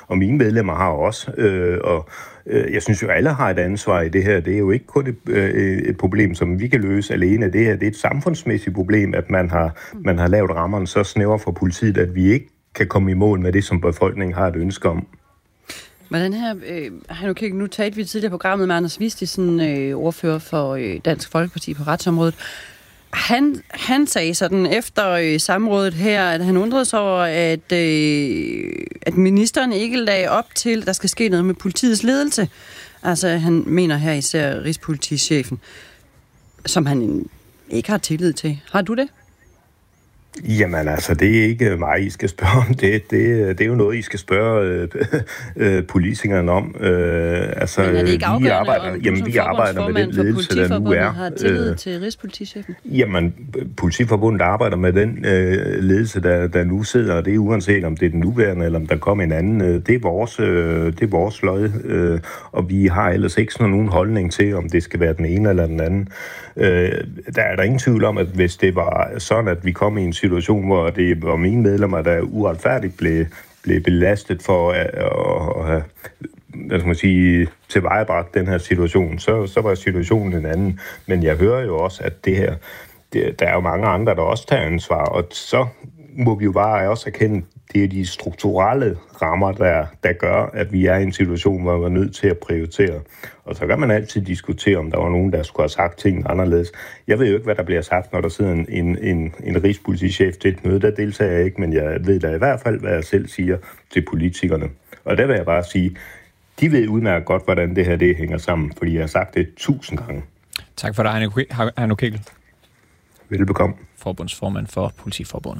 og mine medlemmer har også. Jeg synes jo, alle har et ansvar i det her. Det er jo ikke kun et problem, som vi kan løse alene. Det her det er et samfundsmæssigt problem, at man har lavet rammerne så snævre for politiet, at vi ikke kan komme i mål med det, som befolkningen har et ønske om. Men den her, nu talte vi tidligere på programmet med Anders Vistisen, ordfører for Dansk Folkeparti på retsområdet. Han sagde sådan efter samrådet her, at han undrede sig over, at ministeren ikke lagde op til, at der skal ske noget med politiets ledelse. Altså, han mener her især rigspolitichefen, som han ikke har tillid til. Har du det? Jamen altså, det er ikke mig, I skal spørge om. Det er jo noget, I skal spørge politikerne om. Men er det ikke afgørende, vi arbejder med den ledelse, der nu er. Har tillid til rigspolitichefen? Jamen, Politiforbundet arbejder med den ledelse, der nu sidder, og det er uanset om det er den nuværende, eller om der kommer en anden. Det er vores løg, og vi har ellers ikke sådan nogen holdning til, om det skal være den ene eller den anden. Der er der ingen tvivl om, at hvis det var sådan, at vi kom i en situation, hvor det var mine medlemmer, der uretfærdigt blev belastet for at have, hvad skal man sige, tilvejebragt den her situation, så var situationen en anden. Men jeg hører jo også, at det her, der er jo mange andre, der også tager ansvar, og så må vi jo bare også erkende, det er de strukturelle rammer, der gør, at vi er i en situation, hvor vi er nødt til at prioritere. Og så kan man altid diskutere, om der var nogen, der skulle have sagt tingene anderledes. Jeg ved jo ikke, hvad der bliver sagt, når der sidder en rigspolitichef til et møde. Der deltager jeg ikke, men jeg ved da i hvert fald, hvad jeg selv siger til politikerne. Og der vil jeg bare sige, de ved udmærket godt, hvordan det her det hænger sammen, fordi jeg har sagt det 1000 gange. Tak for dig, Heino Kegel. Velbekomme. Forbundsformand for Politiforbundet.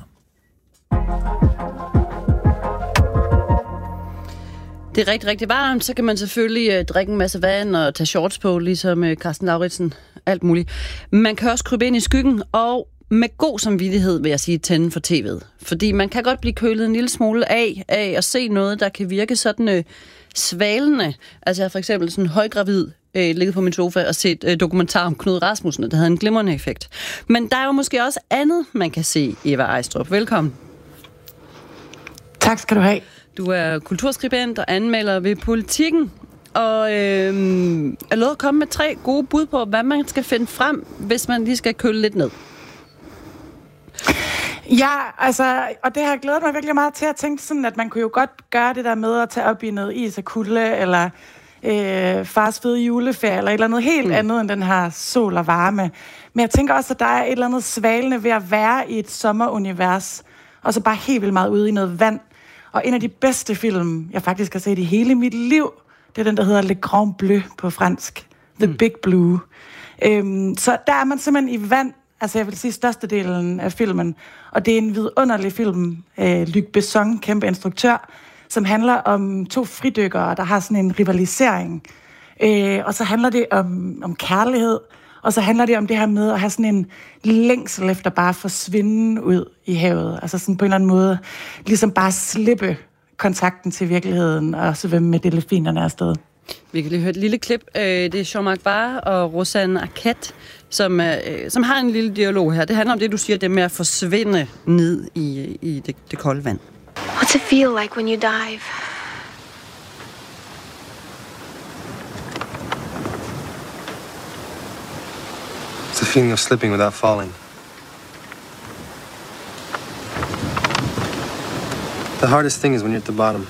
Det er rigtig, rigtig varmt, så kan man selvfølgelig drikke en masse vand og tage shorts på, ligesom Carsten Lauritsen, alt muligt. Man kan også krybe ind i skyggen, og med god samvittighed vil jeg sige, tænde for tv'et. Fordi man kan godt blive kølet en lille smule af at se noget, der kan virke sådan svalende. Altså jeg har for eksempel sådan højgravid ligget på min sofa og set dokumentar om Knud Rasmussen, der havde en glimrende effekt. Men der er jo måske også andet, man kan se, Eva Ejstrup. Velkommen. Tak skal du have. Du er kulturskribent og anmelder ved Politikken, og er lovet at komme med 3 gode bud på, hvad man skal finde frem, hvis man lige skal køle lidt ned. Ja, altså, og det har jeg glædet mig virkelig meget til at tænke sådan, at man kunne jo godt gøre det der med at tage op i noget is og kulde, eller fars fede juleferie, eller et eller andet helt andet end den her sol og varme. Men jeg tænker også, at der er et eller andet svalende ved at være i et sommerunivers, og så bare helt vildt meget ude i noget vand. Og en af de bedste film, jeg faktisk har set i hele mit liv, det er den, der hedder Le Grand Bleu på fransk. The Big Blue. Så der er man simpelthen i vand, altså jeg vil sige størstedelen af filmen. Og det er en vidunderlig film, Luc Besson, kæmpe instruktør, som handler om 2 fridykkere, der har sådan en rivalisering. Og så handler det om kærlighed, og så handler det om det her med at have sådan en længsel efter bare at forsvinde ud i havet. Altså sådan på en eller anden måde, ligesom bare slippe kontakten til virkeligheden og svømme med delfinerne afsted. Vi kan lige høre et lille klip. Det er Jean-Marc Barr og Rosanne Arquette, som har en lille dialog her. Det handler om det, du siger, det med at forsvinde ned i det kolde vand. What's it feel like when you dive? It's the feeling of slipping without falling. The hardest thing is when you're at the bottom.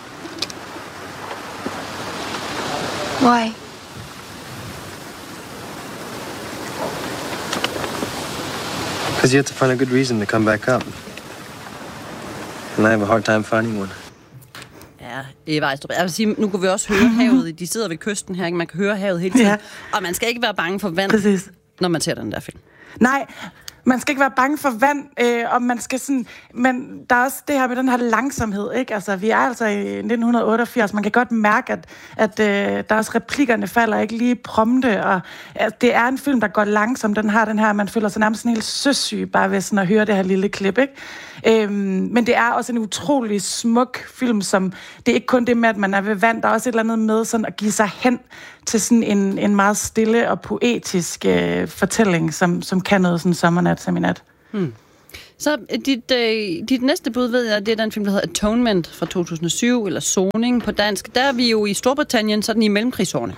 Why? Because you have to find a good reason to come back up. And I have a hard time finding one. Ja, Eva Ejstrup. Jeg vil sige, nu kan vi også høre havet. De sidder ved kysten her, ikke? Man kan høre havet hele tiden. Ja. Og man skal ikke være bange for vand, præcis, når man ser den der film. Nej, man skal ikke være bange for vand, og man skal sådan... Men der er også det her med den her langsomhed, ikke? Altså, vi er altså i 1988. Man kan godt mærke, at der også replikkerne falder ikke lige prompte, og det er en film, der går langsomt. Den har den her, man føler sig nærmest sådan helt søsyg, bare ved sådan at høre det her lille klip, ikke? Men det er også en utrolig smuk film, som... Det er ikke kun det med, at man er ved vand. Der er også et eller andet med sådan at give sig hen til sådan en meget stille og poetisk fortælling, som kan noget sådan sommernat som i nat. Så dit næste bud, ved jeg, det er den film, der hedder Atonement fra 2007, eller Soning på dansk. Der er vi jo i Storbritannien, sådan i mellemkrigsårene.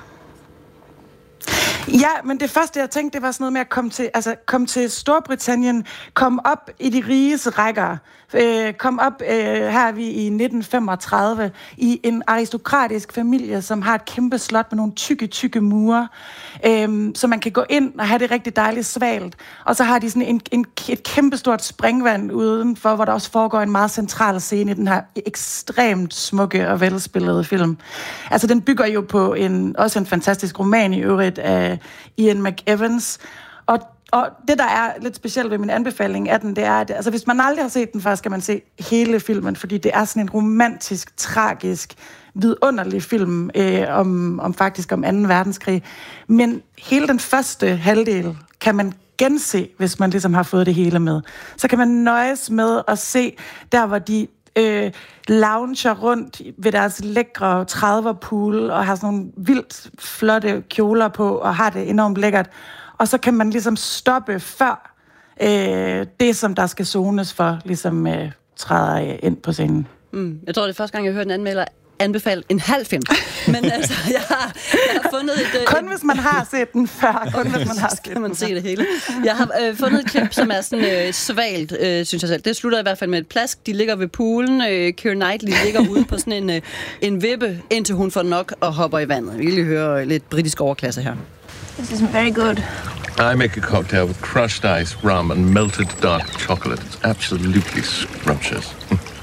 Ja, men det første, jeg tænkte, det var sådan noget med at komme til Storbritannien, komme op i de riges rækker. Kom op, her er vi i 1935, i en aristokratisk familie, som har et kæmpe slot med nogle tykke mure, så man kan gå ind og have det rigtig dejligt svalt. Og så har de sådan et kæmpestort springvand udenfor, hvor der også foregår en meget central scene i den her ekstremt smukke og velspillede film. Altså, den bygger jo på også en fantastisk roman i øvrigt af Ian McEvans. Og det, der er lidt specielt ved min anbefaling af den, det er, at altså, hvis man aldrig har set den før, skal man se hele filmen, fordi det er sådan en romantisk, tragisk, vidunderlig film om 2. verdenskrig. Men hele den første halvdel kan man gense, hvis man ligesom har fået det hele med. Så kan man nøjes med at se der, hvor de lounger rundt ved deres lækre 30'er-pool og har sådan nogle vildt flotte kjoler på og har det enormt lækkert. Og så kan man ligesom stoppe før det, som der skal zones for, ligesom træder ind på scenen. Jeg tror, det er første gang, jeg hører en anmelder anbefale en halv film. Men altså, jeg har fundet et... Kun hvis man har set den før. Kun hvis man har set kan man se det hele. Jeg har fundet et klip, som er sådan svagt, synes jeg selv. Det slutter i hvert fald med et plask. De ligger ved poolen. Keira Knightley ligger ude på sådan en vippe, indtil hun får nok og hopper i vandet. Vi vil lige høre lidt britisk overklasse her. This isn't very good. I make a cocktail with crushed ice, rum, and melted dark chocolate. It's absolutely scrumptious.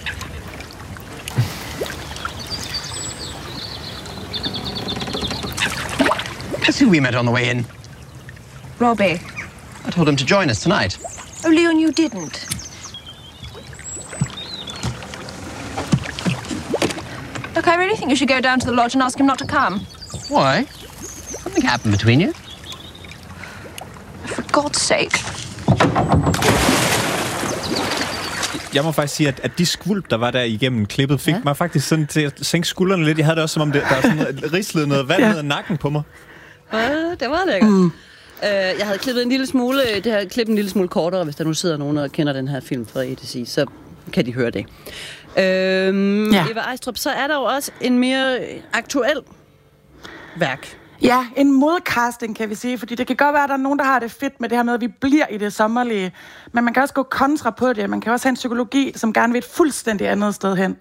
Guess who we met on the way in? Robbie. I told him to join us tonight. Oh, Leon, you didn't. Look, I really think you should go down to the lodge and ask him not to come. Why? Something happened between you? For God's sake. Jeg må faktisk sige, at de skvulp, der var der igennem klippet, fik mig faktisk sådan til at sænke skuldrene lidt. Jeg havde det også, som om der var sådan rislede noget vand ned ad nakken på mig. Det var lækkert. Jeg havde klippet en lille smule, det her klippet en lille smule kortere, hvis der nu sidder nogen og kender den her film fra A til C, så kan de høre det. Eva Ejstrup, så er der jo også en mere aktuel værk. Ja, en modcasting, kan vi sige, fordi det kan godt være, at der er nogen, der har det fedt med det her med, at vi bliver i det sommerlige, men man kan også gå kontra på det. Man kan også have en psykologi, som gerne vil et fuldstændig andet sted hen.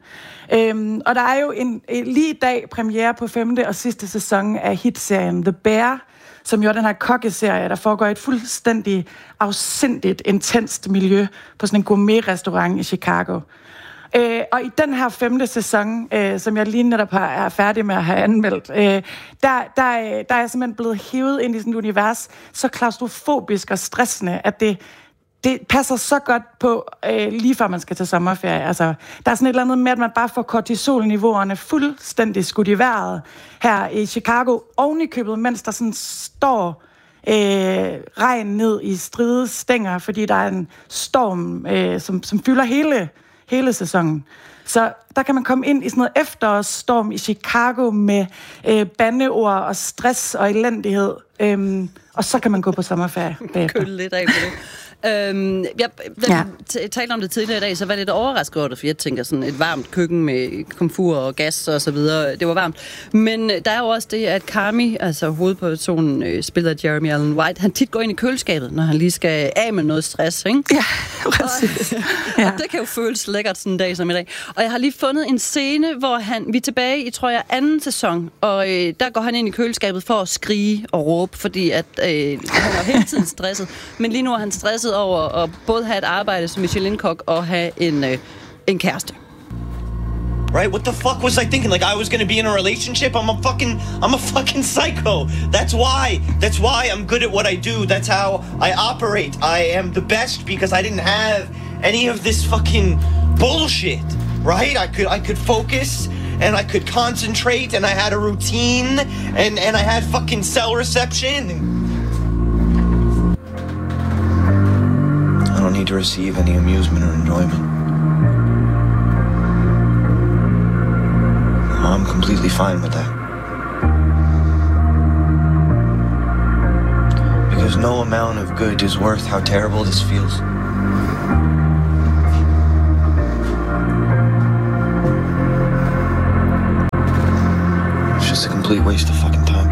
Og der er jo lige i dag premiere på 5. og sidste sæson af hitserien The Bear, som jo er den her kokkeserie, der foregår i et fuldstændig afsindigt, intenst miljø på sådan en gourmet-restaurant i Chicago. Og i den her 5. sæson, som jeg lige netop er færdig med at have anmeldt, der er jeg simpelthen blevet hævet ind i sådan et univers, så klaustrofobisk og stressende, at det passer så godt på, lige før man skal til sommerferie. Altså, der er sådan et eller andet med, at man bare får kortisolniveauerne fuldstændig skudt i vejret her i Chicago, oven i købet, mens der sådan står regn ned i stride stænger, fordi der er en storm, som fylder hele sæsonen. Så der kan man komme ind i sådan noget efterårsstorm i Chicago med bandeord og stress og elendighed. Og så kan man gå på sommerferie bagefter. Køle lidt af på det. Jeg talte om det tidligere i dag, så var det lidt overrasket over det, for jeg tænker sådan et varmt køkken med komfur og gas og så videre, det var varmt. Men der er jo også det, at Carmy, altså hovedpersonen, spiller af Jeremy Allen White, han tit går ind i køleskabet, når han lige skal af med noget stress, ikke? Ja, præcis. Og det kan jo føles lækkert sådan en dag som i dag. Og jeg har lige fundet en scene, hvor vi er tilbage i, tror jeg, 2. sæson, og der går han ind i køleskabet for at skrige og råbe, fordi at han er hele tiden stresset. Men lige nu er han stresset over at både have et arbejde som Michelin-kok og have en kæreste. Right? What the fuck was I thinking? Like I was gonna be in a relationship? I'm a fucking psycho. That's why I'm good at what I do. That's how I operate. I am the best because I didn't have any of this fucking bullshit. Right? I could focus and I could concentrate and I had a routine and I had fucking cell reception. I don't need to receive any amusement or enjoyment. I'm completely fine with that. Because no amount of good is worth how terrible this feels. complete waste of fucking time.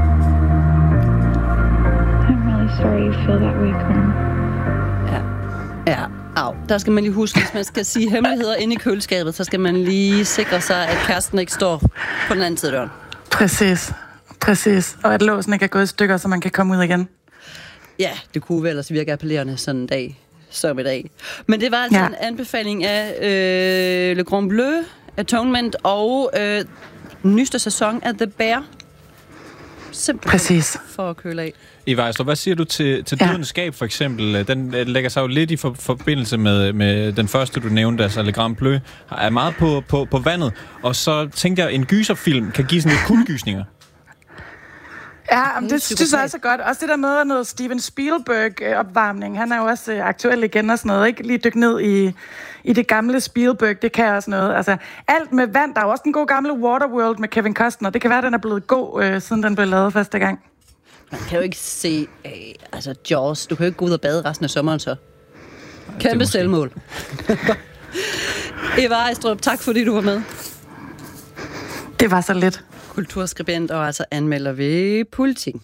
I'm really sorry you feel that way, Colonel. Ja. Der skal man lige huske, hvis man skal sige hemmeligheder inde i køleskabet, så skal man lige sikre sig, at kæresten ikke står på den anden side af døren. Præcis. Og at låsen ikke er gået i stykker, så man kan komme ud igen. Ja, det kunne vel ellers virke appellerende sådan en dag som i dag. Men det var altså en anbefaling af Le Grand Bleu, Atonement og nyeste sæson af The Bear. Simpelthen for at køle af. Eva Ejstrup, hvad siger du til Dødens Skab, for eksempel? Den lægger sig jo lidt i forbindelse med den første, du nævnte, altså Le Grand Bleu, er meget på vandet. Og så tænkte jeg, en gyserfilm kan give sådan lidt kuldegysninger. Ja, det synes jeg også er godt. Også det der med noget Steven Spielberg-opvarmning. Han er jo også aktuel igen og sådan noget. Ikke lige dykke ned i det gamle Spielberg, det kan også noget. Altså, alt med vand. Der er jo også den gode gamle Waterworld med Kevin Costner. Det kan være, at den er blevet god, siden den blev lavet første gang. Man kan jo ikke se, Jaws. Du kan jo ikke gå ud og bade resten af sommeren så. Kæmpe selvmål. Eva Ejstrup, tak fordi du var med. Det var så lidt. Kulturskribent og altså anmelder ved Politiken.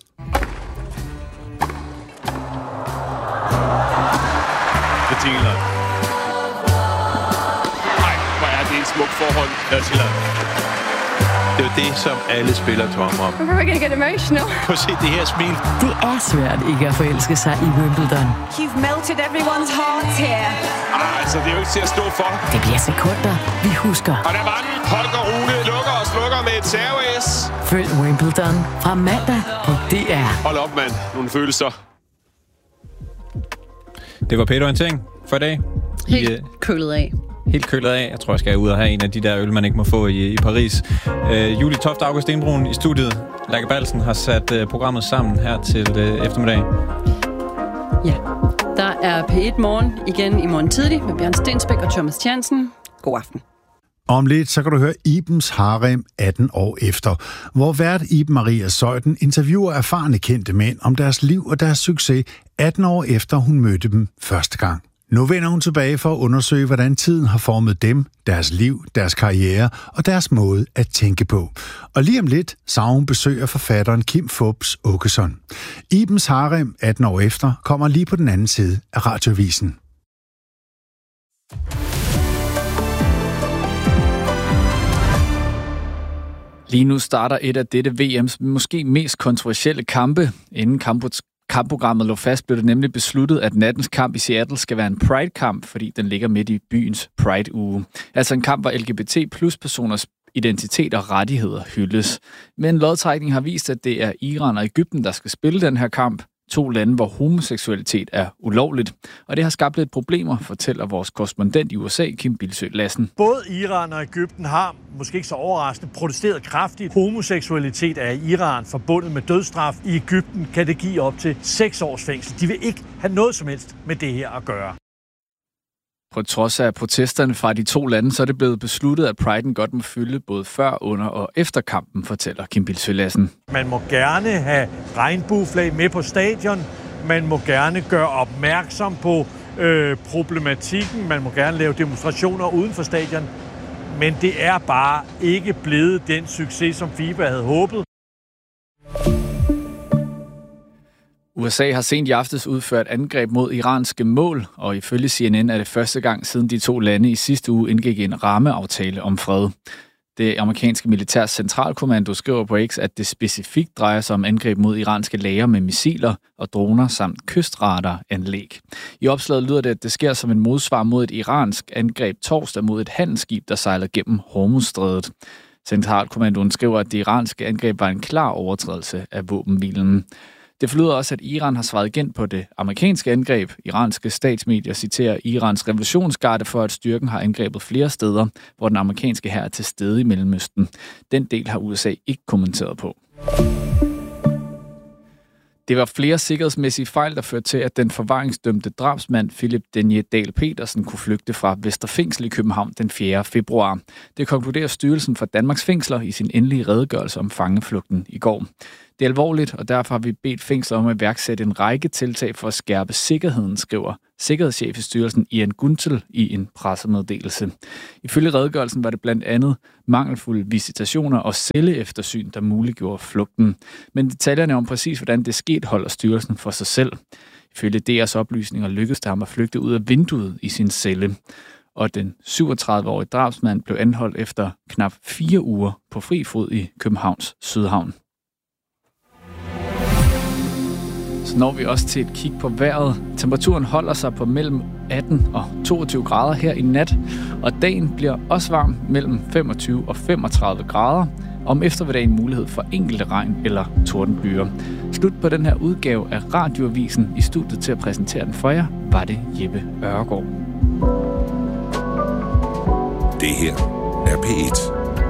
Bettina. Nej, hvor er det et smukt forhold. Bettina. Det er jo det, som alle spiller drømmer om. We're going to get emotional. Prøv at se det her smil. Det er svært ikke at forelske sig i Wimbledon. You've melted everyone's hearts here. Altså, det er jo ikke til at stå for. Det bliver sekunder, vi husker. Og der var den. Holger Rune lukker og slukker med et serve-S. Følg Wimbledon fra mandag på DR. Hold op, mand. Nogle følelser. Det var P1-orientering for i dag. Helt kølet af. Helt kølet af. Jeg tror, jeg skal ud og have en af de der øl, man ikke må få i Paris. Julie Toft August Stenbrun i studiet. Lærke Balsen har sat programmet sammen her til eftermiddag. Ja, der er P1 Morgen igen i morgen tidlig med Bjørn Stensbæk og Thomas Tjansen. God aften. Om lidt, så kan du høre Ibens Harem 18 år efter, hvor vært Iben Maria Zeuthen interviewer erfarne kendte mænd om deres liv og deres succes 18 år efter hun mødte dem første gang. Nu vender hun tilbage for at undersøge, hvordan tiden har formet dem, deres liv, deres karriere og deres måde at tænke på. Og lige om lidt, så har hun besøg af forfatteren Kim Fupz Aakeson. Ibens Harem 18 år efter kommer lige på den anden side af Radioavisen. Lige nu starter et af dette VM's måske mest kontroversielle kampe. Inden kampprogrammet lå fast, blev det nemlig besluttet, at nattens kamp i Seattle skal være en Pride-kamp, fordi den ligger midt i byens Pride-uge. Altså en kamp, hvor LGBT plus personers identitet og rettigheder hyldes. Men lodtrækning har vist, at det er Iran og Egypten, der skal spille den her kamp. 2 lande, hvor homoseksualitet er ulovligt. Og det har skabt lidt problemer, fortæller vores korrespondent i USA, Kim Bildsøe Lassen. Både Iran og Egypten har, måske ikke så overraskende, protesteret kraftigt. Homoseksualitet er i Iran forbundet med dødsstraf. I Egypten kan det give op til 6 års fængsel. De vil ikke have noget som helst med det her at gøre. På trods af protesterne fra de 2 lande, så er det blevet besluttet, at Pride'en godt må fylde både før, under og efter kampen, fortæller Kim Bildsøe Lassen. Man må gerne have regnbueflag med på stadion. Man må gerne gøre opmærksom på problematikken. Man må gerne lave demonstrationer uden for stadion. Men det er bare ikke blevet den succes, som FIFA havde håbet. USA har sent i aftes udført angreb mod iranske mål, og ifølge CNN er det første gang siden de 2 lande i sidste uge indgik en rammeaftale om fred. Det amerikanske militærs centralkommando skriver på X, at det specifikt drejer sig om angreb mod iranske lagre med missiler og droner samt kystradaranlæg. I opslaget lyder det, at det sker som en modsvar mod et iransk angreb torsdag mod et handelsskib, der sejler gennem Hormuzstrædet. Centralkommandoen skriver, at det iranske angreb var en klar overtrædelse af våbenhvilen. Det forlyder også, at Iran har svaret igen på det amerikanske angreb. Iranske statsmedier citerer Irans revolutionsgarde for, at styrken har angrebet flere steder, hvor den amerikanske hær er til stede i Mellemøsten. Den del har USA ikke kommenteret på. Det var flere sikkerhedsmæssige fejl, der førte til, at den forvaringsdømte drabsmand Philip Denier Dahl Petersen kunne flygte fra Vesterfængsel i København den 4. februar. Det konkluderer Styrelsen for Danmarks Fængsler i sin endelige redegørelse om fangeflugten i går. Det er alvorligt, og derfor har vi bedt fængslet om at iværksætte en række tiltag for at skærpe sikkerheden, skriver sikkerhedschef i styrelsen Ian Guntel i en pressemeddelelse. Ifølge redegørelsen var det blandt andet mangelfulde visitationer og celleeftersyn, der muliggjorde flugten. Men detaljerne om præcis, hvordan det skete, holder styrelsen for sig selv. Ifølge DR's oplysninger lykkedes det ham at flygte ud af vinduet i sin celle. Og den 37-årige drabsmand blev anholdt efter knap 4 uger på fri fod i Københavns Sydhavn. Så når vi også til et kig på vejret. Temperaturen holder sig på mellem 18 og 22 grader her i nat, og dagen bliver også varm mellem 25 og 35 grader. Om eftermiddagen mulighed for enkelte regn- eller tordenbyer. Slut på den her udgave af Radioavisen. I studiet til at præsentere den for jer var det Jeppe Ørgaard. Det her er P1.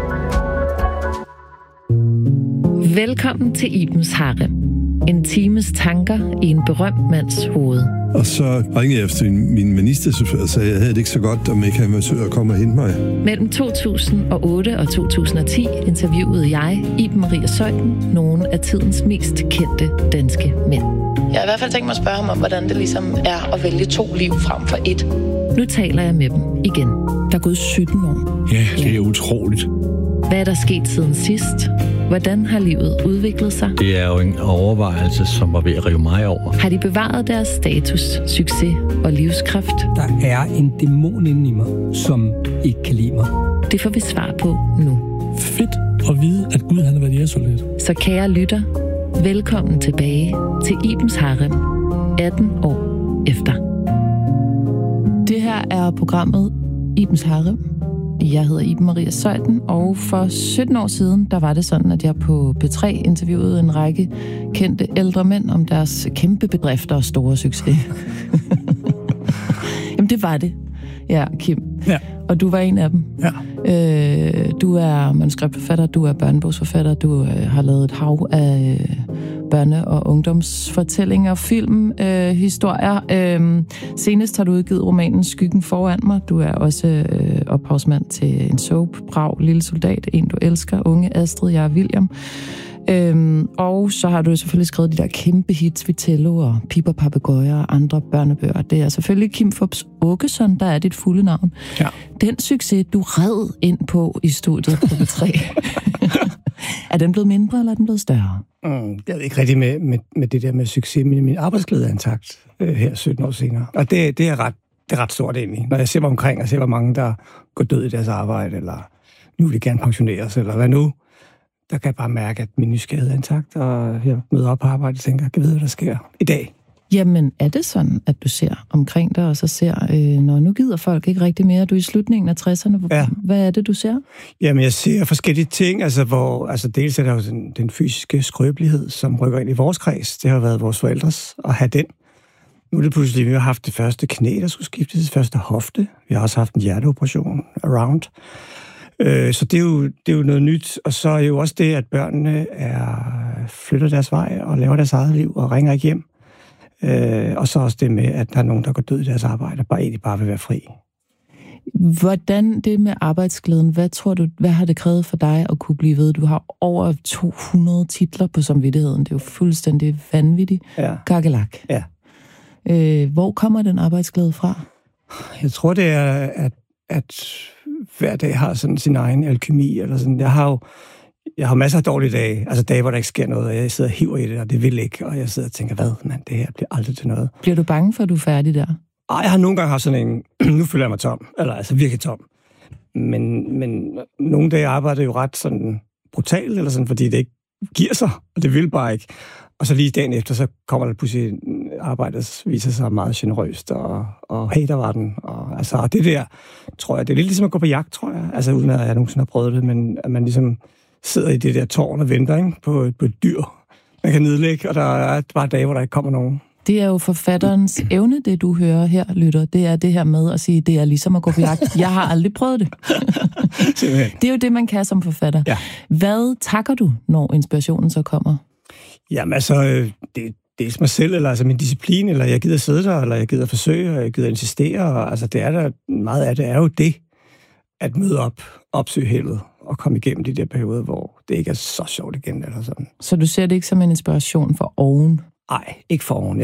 Velkommen til Ibens Harem. En times tanker i en berømt mands hoved. Og så ringede jeg efter min ministerchauffør og sagde, at jeg havde det ikke så godt, om ikke han var sød at komme og hente mig. Mellem 2008 og 2010 interviewede jeg, Iben Maria Zeuthen, nogle af tidens mest kendte danske mænd. Jeg har i hvert fald tænkt mig at spørge ham om, hvordan det ligesom er at vælge 2 liv frem for 1. Nu taler jeg med dem igen. Der er gået 17 år. Ja, det er utroligt. Hvad er der sket siden sidst? Hvordan har livet udviklet sig? Det er jo en overvejelse, som var ved at rive mig over. Har de bevaret deres status, succes og livskraft? Der er en dæmon inde i mig, som ikke kan lide mig. Det får vi svar på nu. Fedt at vide, at Gud han har været jægersoldat. Så kære lytter, velkommen tilbage til Ibens Harem, 18 år efter. Det her er programmet Ibens Harem. Jeg hedder Iben Maria Zeuthen, og for 17 år siden, der var det sådan, at jeg på P3 interviewede en række kendte ældre mænd om deres kæmpe bedrifter og store succes. Jamen, det var det. Ja, Kim. Ja. Og du var en af dem. Ja. Du er manuskriptforfatter, du er børnebogsforfatter, du har lavet et hav af børne- og ungdomsfortællinger, film, historier. Senest har du udgivet romanen Skyggen foran mig. Du er også ophavsmand til en soap, Brav, Lille Soldat, En du elsker, Unge Astrid, Jeg er William. Og så har du selvfølgelig skrevet de der kæmpe hits, Vitello og Pipper Papegøjer og andre børnebøger. Det er selvfølgelig Kim Fupz Aakeson, der er dit fulde navn. Ja. Den succes, du red ind på i studiet på P3, er den blevet mindre, eller er den blevet større? Jeg er ikke rigtig med det der med succes, men min arbejdsglæde er intakt her 17 år senere. Og det er ret stort egentlig. Når jeg ser mig omkring og ser, hvor mange der går død i deres arbejde, eller nu vil de gerne pensioneres, eller hvad nu, der kan jeg bare mærke, at min nysgerrighed er intakt, og jeg møder op på arbejde og tænker, jeg ved, hvad der sker i dag. Jamen, er det sådan, at du ser omkring dig, og så ser, når nu gider folk ikke rigtig mere, du er i slutningen af 60'erne, ja. Hvad er det, du ser? Jamen, jeg ser forskellige ting, altså dels er der jo den fysiske skrøbelighed, som rykker ind i vores kreds. Det har været vores forældres at have den. Nu er det pludselig, vi har haft det første knæ, der skulle skiftes, det første hofte. Vi har også haft en hjerteoperation around. Så det er jo noget nyt, og så er jo også det, at børnene flytter deres vej og laver deres eget liv og ringer ikke hjem. Og så også det med, at der er nogen, der går død i deres arbejde og egentlig bare vil være fri. Hvordan det med arbejdsglæden, hvad tror du, hvad har det krævet for dig at kunne blive ved? Du har over 200 titler på samvittigheden. Det er jo fuldstændig vanvittigt. Ja. Kakelak. Ja. Hvor kommer den arbejdsglæde fra? Jeg tror, det er, at hver dag har sådan sin egen alkemi, eller sådan. Jeg har masser af dårlige dage, altså dage, hvor der ikke sker noget, og jeg sidder og hiver i det, og det vil ikke, og jeg sidder og tænker, hvad, mand, det her bliver aldrig til noget. Bliver du bange for, at du er færdig der? Jeg har nogle gange haft sådan en, nu føler jeg mig tom, eller altså virkelig tom. Men nogle dage arbejder jo ret sådan brutalt, eller sådan, fordi det ikke giver sig, og det vil bare ikke. Og så lige dagen efter, så kommer der pludselig arbejdet, viser sig meget generøst, og hey, der var den. Og altså, det der, tror jeg, det er lidt ligesom at gå på jagt, tror jeg. Altså, uden at jeg nogensinde har prøvet det, men at man ligesom sidder i det der tårn og venter, ikke? På et dyr, man kan nedlægge, og der er bare dage, hvor der ikke kommer nogen. Det er jo forfatterens evne, det du hører her, lytter. Det er det her med at sige, det er ligesom at gå på jagt. Jeg har aldrig prøvet det. Det er jo det, man kan som forfatter. Ja. Hvad takker du, når inspirationen så kommer? Jamen altså, det er mig selv, eller altså min disciplin, eller jeg gider sidde der, eller jeg gider forsøge, og jeg gider insistere, og altså det er der, meget af det er jo det, at møde op, opsøge heldet, at komme igennem de der perioder, hvor det ikke er så sjovt igen, eller sådan. Så du ser det ikke som en inspiration for oven? Nej, ikke for oven.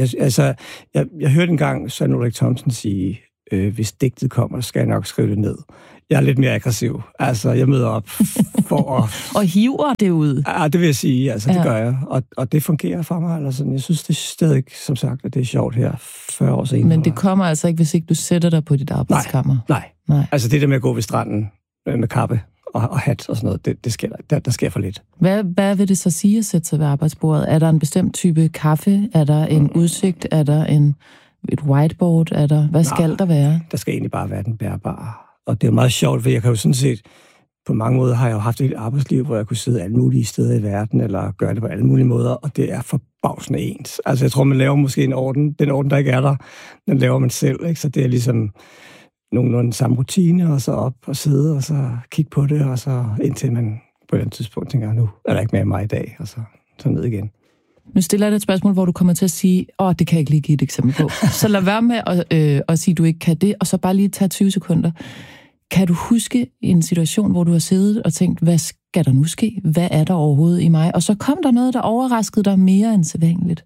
Jeg hørte engang Søren Ulrik Thomsen sige, hvis digtet kommer, så skal jeg nok skrive det ned. Jeg er lidt mere aggressiv. Altså, jeg møder op for at... og hiver det ud? Ja, det vil jeg sige. Altså, det gør jeg. Og det fungerer for mig. Altså, jeg synes, det er stadig, som sagt, at det er sjovt her 40 år senere. Men det kommer altså ikke, hvis ikke du sætter dig på dit arbejdskammer? Nej. Altså, det der med at gå ved stranden med kappe og hat og sådan noget, det sker der sker for lidt. Hvad vil det så sige at sætte sig ved arbejdsbordet? Er der en bestemt type kaffe? Er der en udsigt? Er der et whiteboard? Hvad skal der være? Der skal egentlig bare være den bærbare. Og det er jo meget sjovt, for jeg kan jo sådan set, på mange måder har jeg jo haft et arbejdsliv, hvor jeg kunne sidde alle mulige steder i verden, eller gøre det på alle mulige måder, og det er forbavsende ens. Altså jeg tror, man laver måske en orden, den orden, der ikke er der, den laver man selv, ikke? Så det er ligesom nogenlunde samme rutine, og så op og sidde, og så kigge på det, og så indtil man på et eller andet tidspunkt tænker, nu er der ikke mere mig i dag, og så ned igen. Nu stiller jeg dig et spørgsmål, hvor du kommer til at sige, det kan jeg ikke lige give et eksempel på. Så lad være med at sige, at du ikke kan det, og så bare lige tage 20 sekunder. Kan du huske en situation, hvor du har siddet og tænkt, hvad skal der nu ske? Hvad er der overhovedet i mig? Og så kom der noget, der overraskede dig mere end sædvanligt.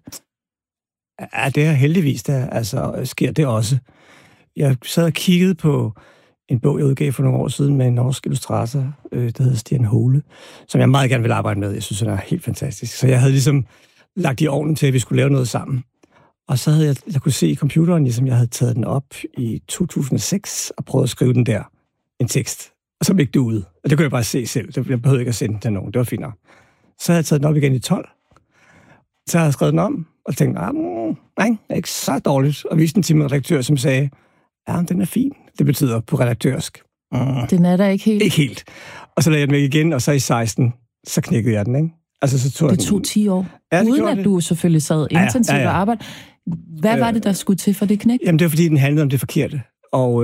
Ja, det er heldigvis, sker det også. Jeg sad og kiggede på en bog, jeg udgav for nogle år siden med en norsk illustrator, der hedder Stian Hole, som jeg meget gerne vil arbejde med. Jeg synes, han er helt fantastisk. Så jeg havde ligesom lagt i ovnen til, at vi skulle lave noget sammen. Og så havde jeg kunne se i computeren, ligesom jeg havde taget den op i 2006 og prøvet at skrive den der, en tekst, og så blev det ud. Og det kunne jeg bare se selv. Jeg behøvede ikke at sende den til nogen. Det var fint nok. Så havde jeg taget den op igen i 12. Så havde jeg skrevet den om, og tænkte, nej, det er ikke så dårligt. Og viste den til min redaktør, som sagde, ja, den er fin. Det betyder på redaktørsk. Den er der ikke helt. Ikke helt. Og så lagde jeg den væk igen, og så i 16, så knækkede jeg den, ikke? Altså, så tog det tog 10 år. Ja, uden at du selvfølgelig sad intensivt og arbejdede. Hvad var det, der skulle til for det knæk? Jamen, det var, fordi den handlede om det forkerte. Og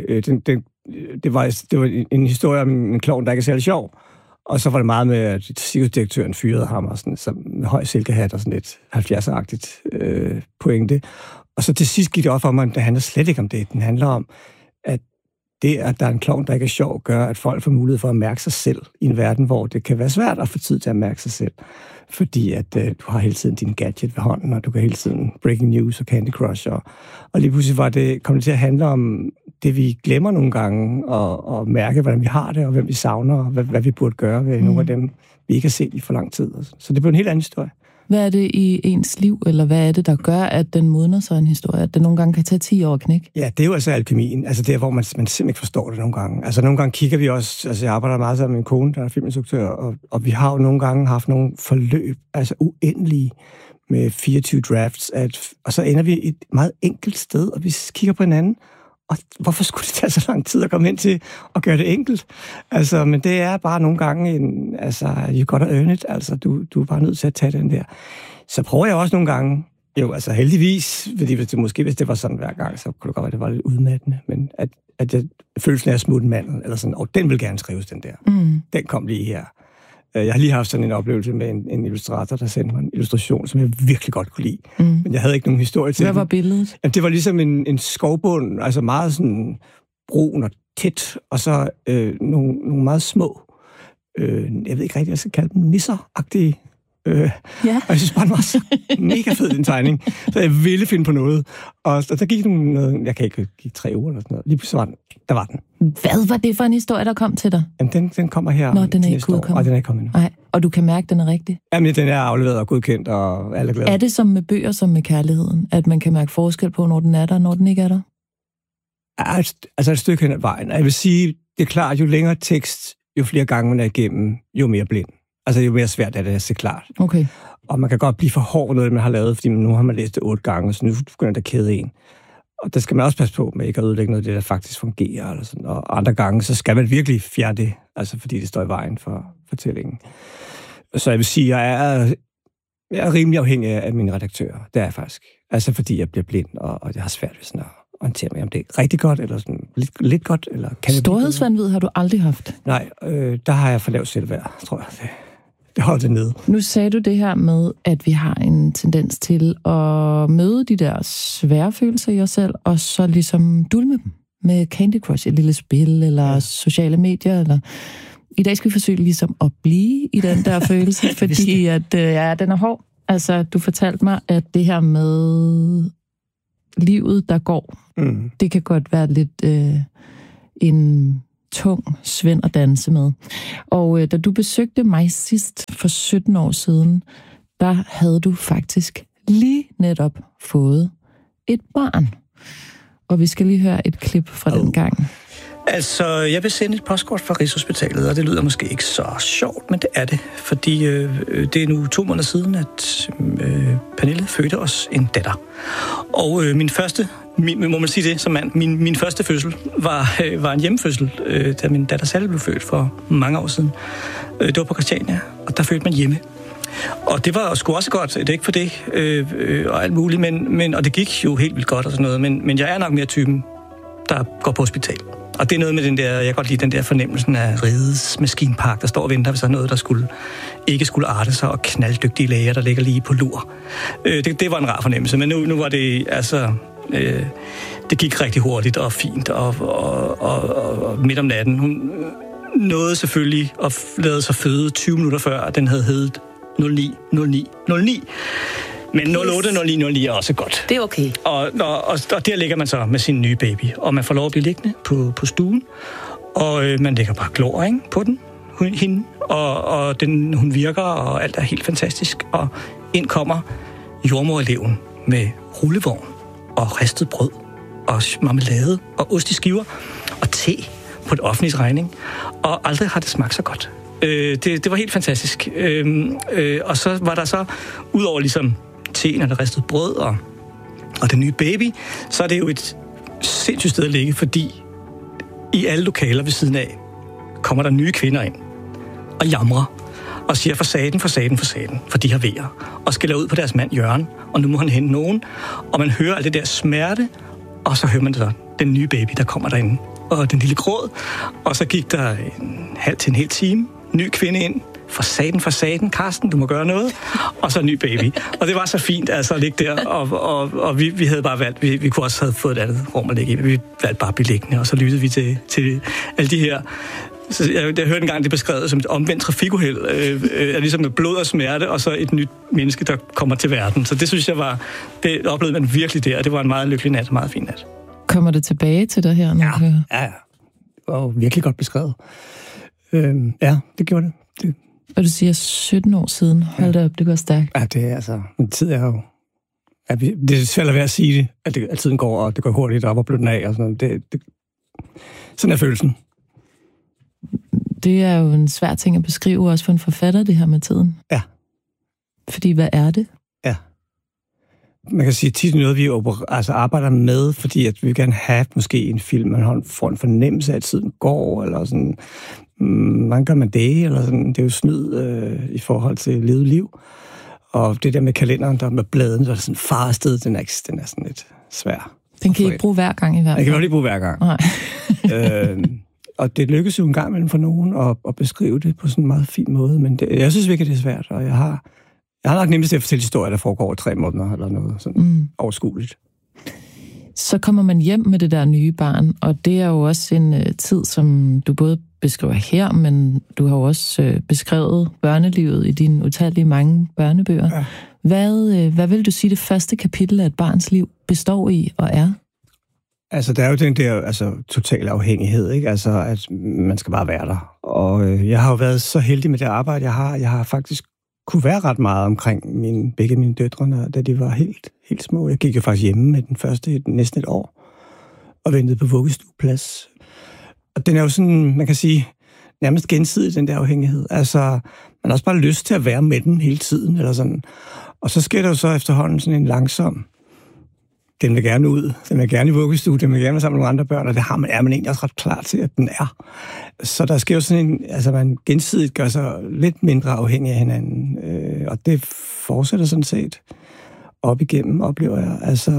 det var en historie om en klovn, der ikke er særlig sjov. Og så var det meget med, at cirkusdirektøren fyrede ham og sådan, med høj silkehat og sådan lidt 70'er-agtigt pointe. Og så til sidst gik det op for mig, at det handler slet ikke om det. Den handler om, at det, at der er en klovn, der ikke er sjov, gør, at folk får mulighed for at mærke sig selv i en verden, hvor det kan være svært at få tid til at mærke sig selv. Fordi at du har hele tiden din gadget ved hånden, og du kan hele tiden breaking news og Candy Crush. Og lige pludselig kom det til at handle om det, vi glemmer nogle gange, og mærke, hvordan vi har det, og hvem vi savner, og hvad vi burde gøre ved nogle af dem, vi ikke har set i for lang tid. Så det blev en helt anden historie. Hvad er det i ens liv, eller hvad er det, der gør, at den modner sig en historie, at det nogle gange kan tage 10 år at knække? Ja, det er jo altså alkemien. Altså det er, hvor man simpelthen ikke forstår det nogle gange. Altså nogle gange kigger vi også, altså jeg arbejder meget sammen med min kone, der er filminstruktør, og vi har jo nogle gange haft nogle forløb, altså uendelige, med 24 drafts, og så ender vi et meget enkelt sted, og vi kigger på hinanden, og hvorfor skulle det tage så lang tid at komme hen til at gøre det enkelt? Altså, men det er bare nogle gange you gotta earn it, altså du er bare nødt til at tage den der. Så prøver jeg også nogle gange, jo altså heldigvis, fordi hvis det var sådan hver gang, så kunne det godt være, at det var lidt udmattende, men at jeg følelsen af at smutte en mand, eller sådan, den vil gerne skrives, den der. Den kom lige her. Jeg har lige haft sådan en oplevelse med en illustrator, der sendte mig en illustration, som jeg virkelig godt kunne lide. Men jeg havde ikke nogen historie til. Hvad var billedet? Jamen, det var ligesom en skovbund, altså meget sådan brun og tæt, og så nogle meget små, jeg ved ikke rigtigt, jeg skal kalde dem nisser-agtige. Ja. Og jeg synes bare, det var så mega fed, den tegning. Så jeg ville finde på noget. Og der gik noget, jeg kan ikke gik 3 uger eller sådan noget. Lige pludselig der var den. Hvad var det for en historie, der kom til dig? Jamen, den kommer her. Nå, den er ikke udkommet. Og den er ikke kommet endnu. Nej, og du kan mærke, den er rigtig? Jamen, den er afleveret og godkendt, og alle er glade. Er det som med bøger, som med kærligheden? At man kan mærke forskel på, når den er der, og når den ikke er der? Altså et stykke hen ad vejen. Jeg vil sige, det er klart, jo længere tekst, jo flere gange man er igennem, jo mere blind. Altså, jo mere svært er det at se klart. Okay. Og man kan godt blive for hård noget, man har lavet, fordi nu har man læst det 8 gange, så nu begynder det at kæde en. Og der skal man også passe på med ikke at ødelægge noget af det, der faktisk fungerer. Eller sådan. Og andre gange, så skal man virkelig fjerne det, altså fordi det står i vejen for fortællingen. Så jeg vil sige, jeg er rimelig afhængig af mine redaktører. Det er jeg faktisk. Altså fordi jeg bliver blind, og jeg har svært ved sådan at orientere mig om det er rigtig godt, eller sådan lidt godt. Eller kan storhedsvanvid har du aldrig haft? Nej, der har jeg for lavt selvværd, tror jeg. Det holder det nede. Nu sagde du det her med, at vi har en tendens til at møde de der svære følelser i os selv, og så ligesom dulme dem med Candy Crush, et lille spil, eller sociale medier, eller I dag skal vi forsøge ligesom at blive i den der følelse, fordi at, den er hård. Altså, du fortalte mig, at det her med livet, der går, det kan godt være lidt en tung svend at danse med. Og da du besøgte mig sidst for 17 år siden, der havde du faktisk lige netop fået et barn. Og vi skal lige høre et klip fra den gang. Altså, jeg vil sende et postkort fra Rigshospitalet, og det lyder måske ikke så sjovt, men det er det. Fordi det er nu 2 måneder siden, at Pernille fødte os en datter. Og min første, må man sige det som mand, min første fødsel var en hjemmefødsel, da min datter Salle blev født for mange år siden. Det var på Christiania, og der fødte man hjemme. Og det var sgu også godt, det er ikke for det, og alt muligt, men, og det gik jo helt vildt godt og sådan noget, men jeg er nok mere typen, der går på hospital. Og det er noget med den der, jeg kan godt lide den der fornemmelsen af rigets maskinpark, der står og venter, hvis der er noget, der ikke skulle arte sig, og knalddygtige læger, der ligger lige på lur. Det var en rar fornemmelse, men nu var det, altså, det gik rigtig hurtigt og fint, og midt om natten. Hun nåede selvfølgelig at lade sig føde 20 minutter før, den havde heddet 09. Men 08.09.09 er også godt. Det er okay. Og der ligger man så med sin nye baby, og man får lov at blive liggende på stuen, og man lægger bare glor, ikke, på den, hende, og hun virker, og alt er helt fantastisk. Og ind kommer jordmoreleven med rullevogn og ristet brød og marmelade og ost i skiver og te på et offentligt regning, og aldrig har det smagt så godt. Det var helt fantastisk. Og så var der så, udover ligesom teen eller ristet brød og den nye baby, så er det jo et sindssygt sted at ligge, fordi i alle lokaler ved siden af kommer der nye kvinder ind og jamrer og siger for saten, for de har vejer, og skælder ud på deres mand Jørgen, og nu må han hente nogen, og man hører alt det der smerte, og så hører man så den nye baby, der kommer derinde, og den lille gråd, og så gik der en halv til en hel time, ny kvinde ind, for saten, Karsten, du må gøre noget, og så en ny baby. Og det var så fint, altså, at ligge der, og vi havde bare valgt, vi kunne også have fået et andet rum at ligge i, vi valgte bare at blive liggende, og så lyttede vi til alle de her. Så jeg hørte engang det beskrevet som et omvendt trafikuheld, ligesom med blod og smerte, og så et nyt menneske, der kommer til verden. Så det synes jeg det oplevede man virkelig der, det var en meget lykkelig nat, en meget fin nat. Kommer det tilbage til dig her? Ja. Det var jo virkelig godt beskrevet. Ja, det gjorde det. Og du siger 17 år siden. Hold da op, det går stærkt. Ja, det er altså... En tid er jo... Det er svært at være at sige det, at tiden går, og det går hurtigt op og blødt af, og sådan noget. Sådan er følelsen. Det er jo en svær ting at beskrive, også for en forfatter, det her med tiden. Ja. Fordi, hvad er det? Ja. Man kan sige, tit noget, vi arbejder med, fordi at vi vil gerne have måske en film, man får en fornemmelse af, at tiden går, eller sådan... Hvordan gør man det? Eller sådan, det er jo snyd i forhold til levet liv. Og det der med kalenderen, der med bladen, der er sådan farsted, den er sådan lidt svær. Den kan I ikke bruge hver gang i hvert fald. Den kan man ikke bruge hver gang. Nej. Og det lykkes jo en gang imellem for nogen at beskrive det på sådan en meget fin måde, men jeg synes virkelig, det er svært, og jeg har nok nemmest at fortælle historier, der foregår over 3 måneder, eller noget sådan overskueligt. Så kommer man hjem med det der nye barn, og det er jo også en tid, som du både beskriver her, men du har jo også beskrevet børnelivet i dine utallige mange børnebøger. Ja. Hvad vil du sige, det første kapitel af et barns liv består i og er? Altså, der er jo den der total afhængighed, ikke? Altså, at man skal bare være der. Og jeg har jo været så heldig med det arbejde, jeg har. Jeg har faktisk kunne være ret meget omkring begge mine døtre, da de var helt små. Jeg gik jo faktisk hjemme med den første næsten et år, og ventede på vuggestueplads. Og den er jo sådan, man kan sige, nærmest gensidig, den der afhængighed. Altså, man har også bare lyst til at være med den hele tiden, eller sådan. Og så sker der jo så efterhånden sådan en langsom, den vil gerne ud, den vil gerne i vuggestue, den vil gerne være sammen med nogle andre børn, og det er man egentlig også ret klar til, at den er. Så der sker jo sådan en, altså man gensidigt gør sig lidt mindre afhængig af hinanden, og det fortsætter sådan set op igennem, oplever jeg. Altså,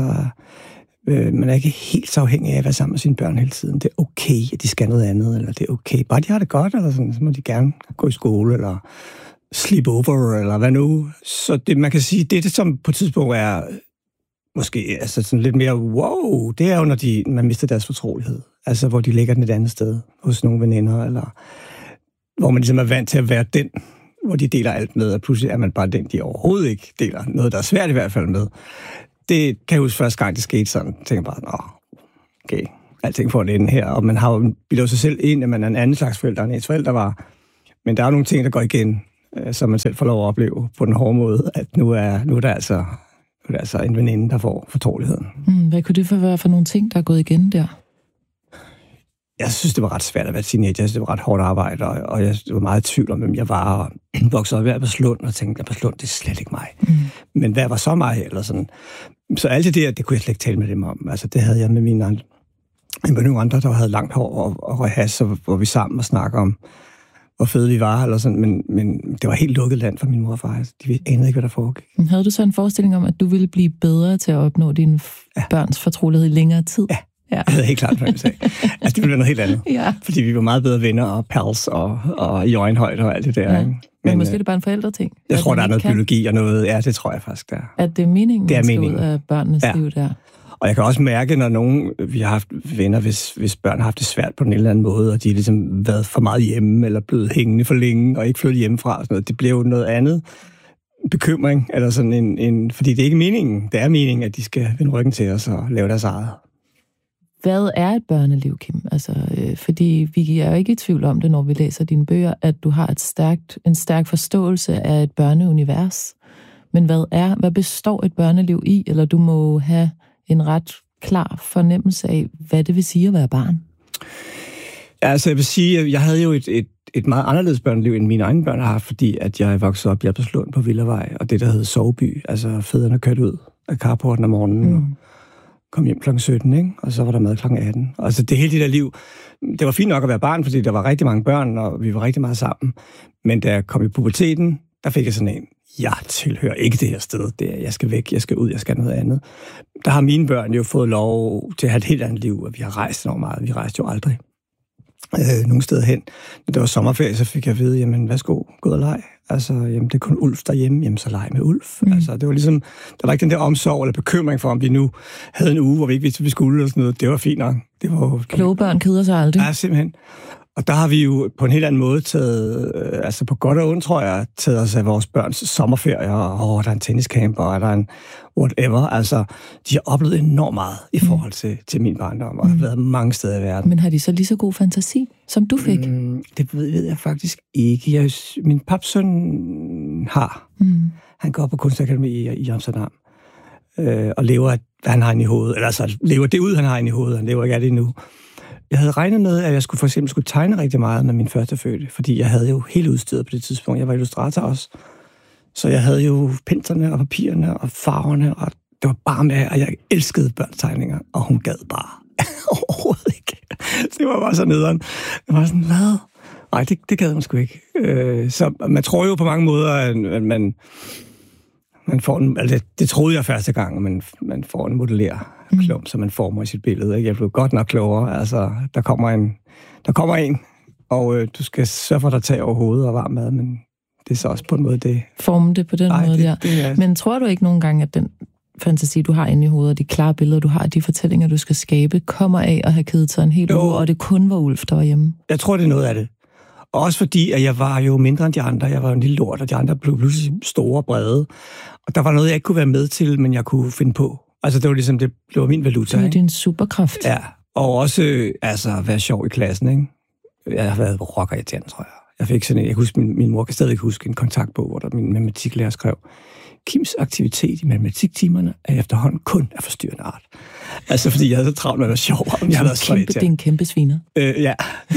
man er ikke helt så afhængig af at være sammen med sine børn hele tiden. Det er okay, at de skal noget andet, eller det er okay. Bare de har det godt, eller sådan, så må de gerne gå i skole, eller sleep over, eller hvad nu. Så det, man kan sige, det som på et tidspunkt er måske altså sådan lidt mere wow, det er jo, når man mister deres fortrolighed. Altså, hvor de ligger den et andet sted, hos nogle veninder, eller hvor man ligesom er vant til at være den, hvor de deler alt med, og pludselig er man bare den, de overhovedet ikke deler noget, der er svært i hvert fald med. Det kan jeg huske første gang, det skete sådan. Jeg tænker bare, okay, alting får en ende her, og man har jo bildet sig selv ind, at man er en anden slags forælder, end ens forældre var. Men der er jo nogle ting, der går igen, som man selv får lov at opleve på den hårde måde, at nu er der altså en veninde, der får fortroligheden. Hvad kunne det være for nogle ting, der er gået igen der? Jeg synes, det var ret svært at være teenager. Jeg synes, det var ret hårdt arbejde, og jeg var meget i tvivl om, hvem jeg var, og voksede op i Albertslund, og tænkte, Albertslund, det er slet ikke mig. Men hvad var så mig? Eller sådan. Så alt det kunne jeg slet ikke tale med dem om. Altså, det havde jeg med mine andre, der havde langt hår og røghas, så var vi sammen og snakke om, hvor fede vi var, eller sådan, men det var helt lukket land for min mor og far. De anede ikke, hvad der foregik. Havde du så en forestilling om, at du ville blive bedre til at opnå dine børns fortrolighed i længere tid? Ja. Det havde helt klart, hvad jeg sagde. Altså, det ville være noget helt andet. Ja. Fordi vi var meget bedre venner og pals og i øjenhøjde og alt det der. Ja. Ikke? Men måske er det bare en forældreting. Jeg tror, der er noget biologi og noget. Ja, det tror jeg faktisk, der er. At det er meningen, det er meningen. Ud af børnenes liv der. Og jeg kan også mærke, når vi har haft venner, hvis børn har haft det svært på en eller anden måde, og de har ligesom været for meget hjemme, eller blevet hængende for længe, og ikke flyttet hjemmefra og sådan noget. Det bliver jo noget andet bekymring, eller sådan fordi det er ikke meningen. Det er meningen, at de skal vende ryggen til os og lave deres eget. Hvad er et børneliv, Kim? Altså, fordi vi er jo ikke i tvivl om det, når vi læser dine bøger, at du har en stærk forståelse af et børneunivers. Men hvad består et børneliv i? Eller du må have en ret klar fornemmelse af, hvad det vil sige at være barn. Altså, jeg vil sige, at jeg havde jo et meget anderledes børneliv, end mine egne børn har haft, fordi at jeg voksede op i Albertslund på Villavej, og det, der hed Soveby. Altså, fædrene kørte ud af carporten om morgenen, og kom hjem kl. 17, ikke? Og så var der mad kl. 18. Altså, det hele det der liv, det var fint nok at være barn, fordi der var rigtig mange børn, og vi var rigtig meget sammen. Men da jeg kom i puberteten, der fik jeg sådan en, jeg tilhører ikke det her sted. Jeg skal væk, jeg skal ud, jeg skal noget andet. Der har mine børn jo fået lov til at have et helt andet liv, og vi har rejst enormt meget. Vi rejste jo aldrig nogen steder hen. Når det var sommerferie, så fik jeg at vide, jamen værsgo, gå ud og leg. Altså, jamen, det er kun Ulf derhjemme, jamen så leg med Ulf. Altså, det var ligesom, der var ikke den der omsorg eller bekymring for, om vi nu havde en uge, hvor vi ikke vidste, vi skulle eller sådan noget. Det var fint nok. Det var kloge børn keder sig aldrig. Ja, simpelthen. Og der har vi jo på en helt anden måde taget, altså på godt og ondt, tror jeg, taget os af vores børns sommerferier, og der er en tenniscamp, og der er en whatever. Altså, de har oplevet enormt meget i forhold til min barndom, og har været mange steder i verden. Men har de så lige så god fantasi, som du fik? Det ved jeg faktisk ikke. Min papsøn har. Han går på Kunstakademi i Amsterdam, og lever af, hvad han har inde i hovedet. Eller altså, lever det ud, han har inde i hovedet. Han lever ikke af det endnu. Jeg havde regnet med, at jeg for eksempel skulle tegne rigtig meget med min førstefødte, fordi jeg havde jo hele udstyret på det tidspunkt. Jeg var illustrator også. Så jeg havde jo penslerne og papirerne og farverne, og det var bare med, og jeg elskede børnetegninger, og hun gad bare overhovedet ikke. Det var bare så nederen. Jeg var sådan, hvad? Nej, det gad man sgu ikke. Så man tror jo på mange måder, at man får en, altså det troede jeg første gang, men man får en modellerklump, så man former i sit billede. Ikke? Jeg blev godt nok klogere. Altså, der kommer en, og du skal sørge for, at der tager over hovedet og varm mad, men det er så også på en måde det. Forme det på den måde, der. Det. Men tror du ikke nogen gange, at den fantasi, du har inde i hovedet, de klare billeder, du har, de fortællinger, du skal skabe, kommer af at have kedet sig en hel uge, og det kun var Ulf, der var hjemme? Jeg tror, det er noget af det. Også fordi, at jeg var jo mindre end de andre. Jeg var jo en lille lort, og de andre blev pludselig store og brede. Og der var noget, jeg ikke kunne være med til, men jeg kunne finde på. Altså, det var ligesom, det var min valuta. Det er din superkraft. Ja, og også være sjov i klassen, ikke? Jeg har været rockerirriterende, tror jeg. Jeg fik sådan en, jeg husker, min mor kan stadig huske en kontaktbog, hvor der min matematiklærer skrev, Kims aktivitet i matematiktimerne er efterhånden kun af forstyrrende art. Altså, fordi jeg havde så travlt med at være sjov. Jeg havde det er en kæmpe sviner. Ja,